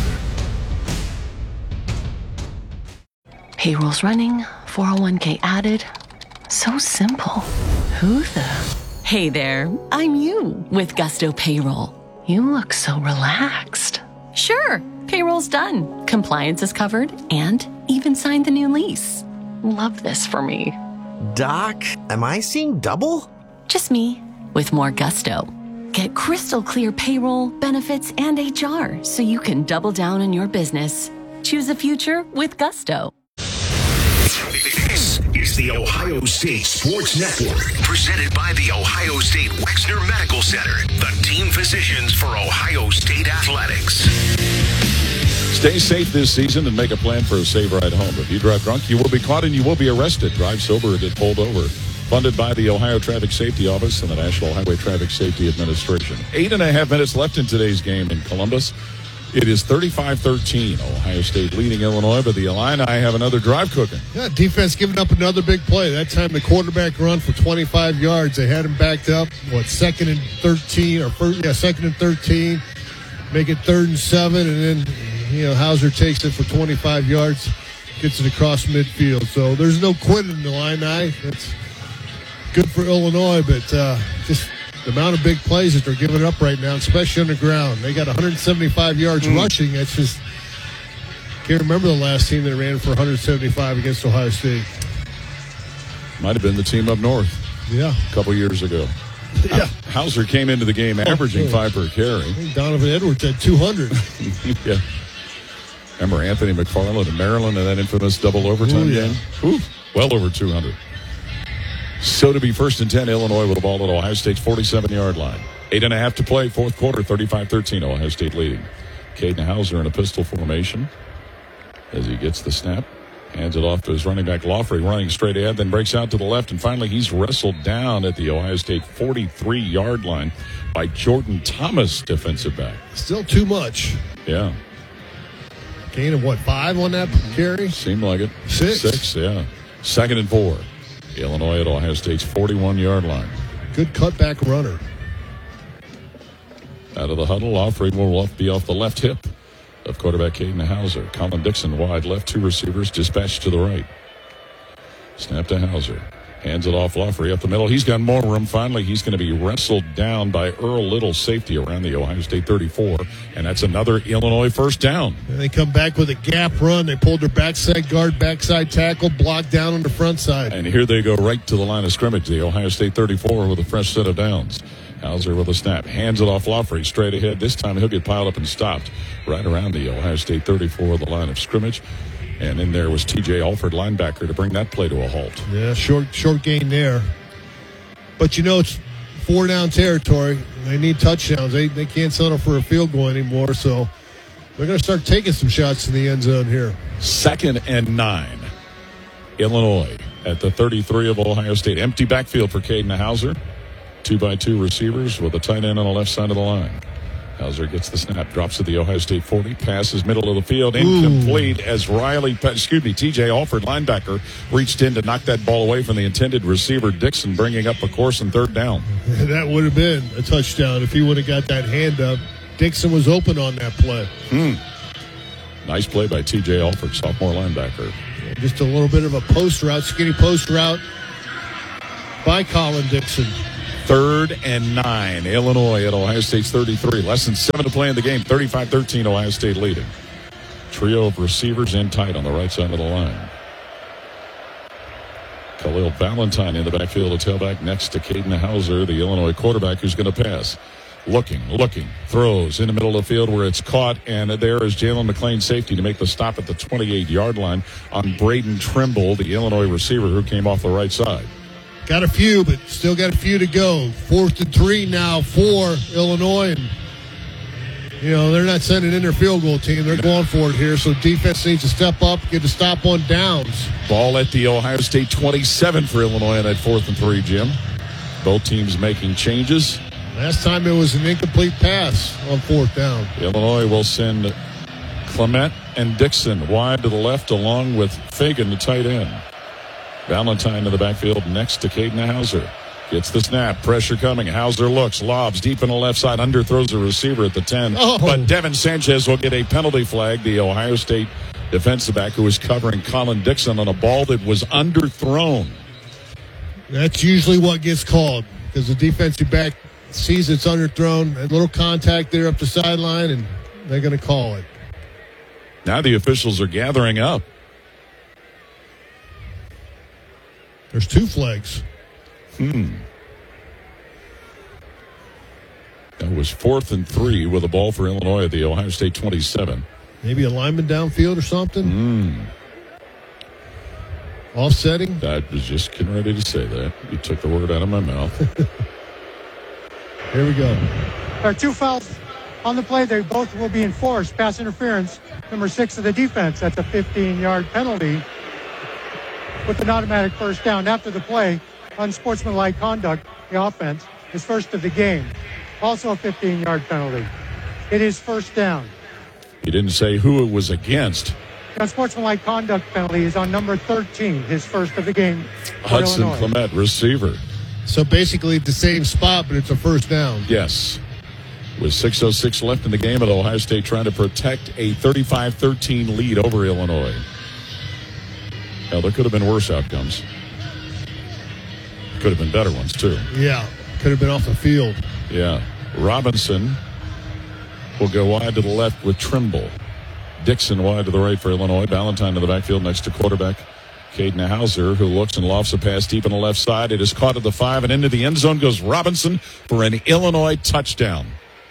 Speaker 23: Payroll's running, 401k added. So simple. Who the? Hey there, I'm you with Gusto Payroll. You look so relaxed. Sure, payroll's done. Compliance is covered and even signed the new lease. Love this for me.
Speaker 24: Doc, am I seeing double?
Speaker 23: Just me with more Gusto. Get crystal clear payroll, benefits, and HR so you can double down on your business. Choose a future with Gusto.
Speaker 6: This is the Ohio State Sports Network, presented by the Ohio State Wexner Medical Center, the team physicians for Ohio State athletics.
Speaker 1: Stay safe this season and make a plan for a safe ride home. If you drive drunk, you will be caught and you will be arrested. Drive sober and get pulled over. Funded by the Ohio Traffic Safety Office and the National Highway Traffic Safety Administration. 8.5 minutes left in today's game in Columbus. It is 35-13. Ohio State leading Illinois, but the Illini have another drive cooking.
Speaker 2: Yeah, defense giving up another big play. That time the quarterback run for 25 yards. They had him backed up, second and 13, second and 13. Make it 3rd and 7, and then, Hauser takes it for 25 yards, gets it across midfield. So there's no quitting in the Illini. That's good for Illinois, but just the amount of big plays that they're giving up right now, especially on the ground. They got 175 yards rushing. That's just, can't remember the last team that ran for 175 against Ohio State.
Speaker 1: Might have been the team up north.
Speaker 2: Yeah.
Speaker 1: A couple years ago. Yeah. Hauser came into the game averaging 5 per carry.
Speaker 2: I think Donovan Edwards had 200.
Speaker 1: Yeah. Remember Anthony McFarland in Maryland in that infamous double overtime game? Ooh, well over 200. So to be 1st and 10, Illinois with the ball at Ohio State's 47-yard line. 8.5 to play, fourth quarter, 35-13, Ohio State leading. Caden Hauser in a pistol formation as he gets the snap. Hands it off to his running back, Laughley, running straight ahead, then breaks out to the left, and finally he's wrestled down at the Ohio State 43-yard line by Jordan Thomas, defensive back.
Speaker 2: Still too much.
Speaker 1: Yeah.
Speaker 2: Gain of 5 on that carry?
Speaker 1: Seemed like it.
Speaker 2: 6?
Speaker 1: 6, yeah. 2nd and 4. Illinois at Ohio State's 41-yard line.
Speaker 2: Good cutback runner.
Speaker 1: Out of the huddle, Laughley will be off the left hip of quarterback Caden Hauser. Colin Dixon wide left, 2 receivers dispatched to the right. Snap to Hauser. Hands it off Laughley up the middle. He's got more room. Finally, he's going to be wrestled down by Earl Little, safety around the Ohio State 34. And that's another Illinois first down.
Speaker 2: And they come back with a gap run. They pulled their backside guard, backside tackle, blocked down on the front side.
Speaker 1: And here they go right to the line of scrimmage, the Ohio State 34 with a fresh set of downs. Hauser with a snap. Hands it off Lawfrey straight ahead. This time he'll get piled up and stopped right around the Ohio State 34, the line of scrimmage. And in there was T.J. Alford, linebacker, to bring that play to a halt.
Speaker 2: Yeah, short gain there. But, it's 4-down territory. They need touchdowns. They can't settle for a field goal anymore, so they're going to start taking some shots in the end zone here.
Speaker 1: 2nd and 9. Illinois at the 33 of Ohio State. Empty backfield for Caden Hauser. 2-by-2 receivers with a tight end on the left side of the line. Hauser gets the snap, drops to the Ohio State 40, passes middle of the field, incomplete as T.J. Alford, linebacker, reached in to knock that ball away from the intended receiver, Dixon, bringing up a course and 3rd down.
Speaker 2: That would have been a touchdown if he would have got that hand up. Dixon was open on that play.
Speaker 1: Nice play by T.J. Alford, sophomore linebacker.
Speaker 2: Just a little bit of a post route, skinny post route by Colin Dixon.
Speaker 1: 3rd and 9. Illinois at Ohio State's 33. Less than 7 to play in the game. 35-13, Ohio State leading. Trio of receivers in tight on the right side of the line. Khalil Valentine in the backfield, a tailback next to Caden Hauser, the Illinois quarterback who's going to pass. Looking, throws in the middle of the field where it's caught, and there is Jalen McClain, safety, to make the stop at the 28-yard line on Braden Trimble, the Illinois receiver who came off the right side.
Speaker 2: Got a few, but still got a few to go. 4th and 3 now for Illinois. And, they're not sending in their field goal team. They're going for it here. So defense needs to step up, get a stop on downs.
Speaker 1: Ball at the Ohio State 27 for Illinois on that 4th and 3, Jim. Both teams making changes.
Speaker 2: Last time it was an incomplete pass on 4th down.
Speaker 1: Illinois will send Clement and Dixon wide to the left along with Fagan, the tight end. Valentine in the backfield next to Caden Hauser. Gets the snap. Pressure coming. Hauser looks. Lobs deep in the left side. Underthrows a receiver at the 10. But Devin Sanchez will get a penalty flag. The Ohio State defensive back who was covering Colin Dixon on a ball that was underthrown.
Speaker 2: That's usually what gets called because the defensive back sees it's underthrown. A little contact there up the sideline, and they're going to call it.
Speaker 1: Now the officials are gathering up.
Speaker 2: There's 2 flags.
Speaker 1: That was 4th and 3 with a ball for Illinois at the Ohio State 27.
Speaker 2: Maybe a lineman downfield or something? Offsetting?
Speaker 1: I was just getting ready to say that. You took the word out of my mouth.
Speaker 2: Here we go.
Speaker 3: There are 2 fouls on the play. They both will be enforced. Pass interference, number 6 of the defense. That's a 15-yard penalty with an automatic first down. After the play, unsportsmanlike conduct, the offense, is first of the game. Also a 15-yard penalty. It is first down.
Speaker 1: He didn't say who it was against.
Speaker 3: The unsportsmanlike conduct penalty is on number 13, his first of the game.
Speaker 1: Hudson Clement, receiver.
Speaker 2: So basically the same spot, but it's a first down.
Speaker 1: Yes. With 6:06 left in the game, at Ohio State trying to protect a 35-13 lead over Illinois. Now, there could have been worse outcomes. Could have been better ones, too.
Speaker 2: Yeah, could have been off the field.
Speaker 1: Yeah. Robinson will go wide to the left with Trimble. Dixon wide to the right for Illinois. Valentine to the backfield next to quarterback Caden Hauser, who looks and lofts a pass deep on the left side. It is caught at the 5, and into the end zone goes Robinson for an Illinois touchdown.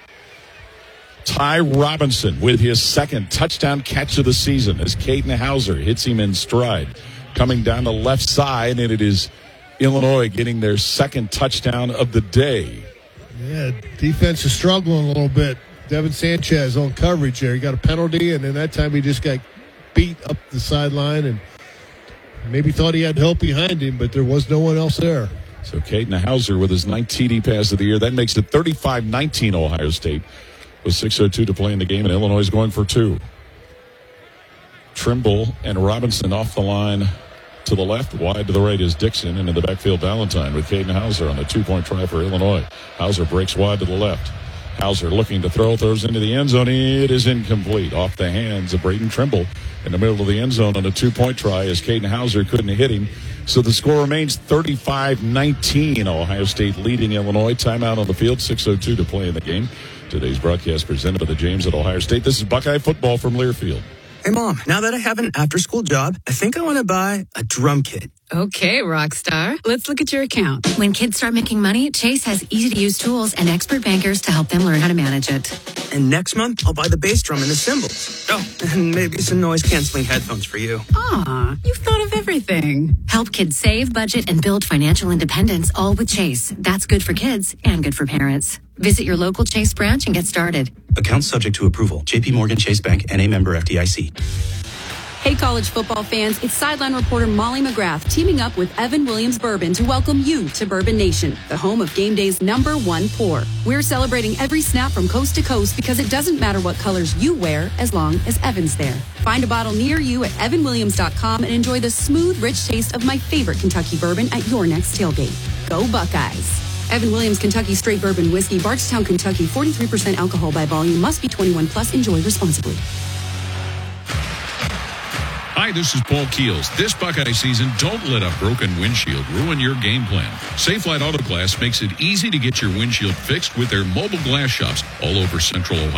Speaker 1: Ty Robinson with his 2nd touchdown catch of the season as Caden Hauser hits him in stride. Coming down the left side, and it is Illinois getting their 2nd touchdown of the day.
Speaker 2: Yeah, defense is struggling a little bit. Devin Sanchez on coverage there. He got a penalty, and then that time he just got beat up the sideline and maybe thought he had help behind him, but there was no one else there.
Speaker 1: So Caden Hauser with his 9th TD pass of the year. That makes it 35-19 Ohio State. With 6:02 to play in the game, and Illinois is going for 2. Trimble and Robinson off the line to the left. Wide to the right is Dixon, and in the backfield Valentine with Caden Hauser on the 2-point try for Illinois. Hauser breaks wide to the left. Hauser looking to throws into the end zone. It is incomplete. Off the hands of Braden Trimble in the middle of the end zone on a 2-point try as Caden Hauser couldn't hit him. So the score remains 35-19. Ohio State leading Illinois. Timeout on the field. 6:02 to play in the game. Today's broadcast presented by the James at Ohio State. This is Buckeye football from Learfield.
Speaker 4: Hey, Mom, now that I have an after-school job, I think I want to buy a drum kit.
Speaker 8: Okay, Rockstar. Let's look at your account. When kids start making money, Chase has easy-to-use tools and expert bankers to help them learn how to manage it.
Speaker 4: And next month, I'll buy the bass drum and the cymbals. Oh, and maybe some noise-canceling headphones for you.
Speaker 8: Aw, you've thought of everything. Help kids save, budget, and build financial independence, all with Chase. That's good for kids and good for parents. Visit your local Chase branch and get started.
Speaker 4: Account subject to approval. J.P. Morgan Chase Bank, N.A. member FDIC.
Speaker 10: Hey, college football fans, it's sideline reporter Molly McGrath teaming up with Evan Williams Bourbon to welcome you to Bourbon Nation, the home of game day's #1 pour. We're celebrating every snap from coast to coast because it doesn't matter what colors you wear as long as Evan's there. Find a bottle near you at evanwilliams.com and enjoy the smooth, rich taste of my favorite Kentucky bourbon at your next tailgate. Go Buckeyes. Evan Williams Kentucky Straight Bourbon Whiskey, Bardstown, Kentucky, 43% alcohol by volume, must be 21 plus, enjoy responsibly.
Speaker 1: Hi, this is Paul Keels. This Buckeye season, don't let a broken windshield ruin your game plan. Safelite Auto Glass makes it easy to get your windshield fixed with their mobile glass shops all over Central Ohio.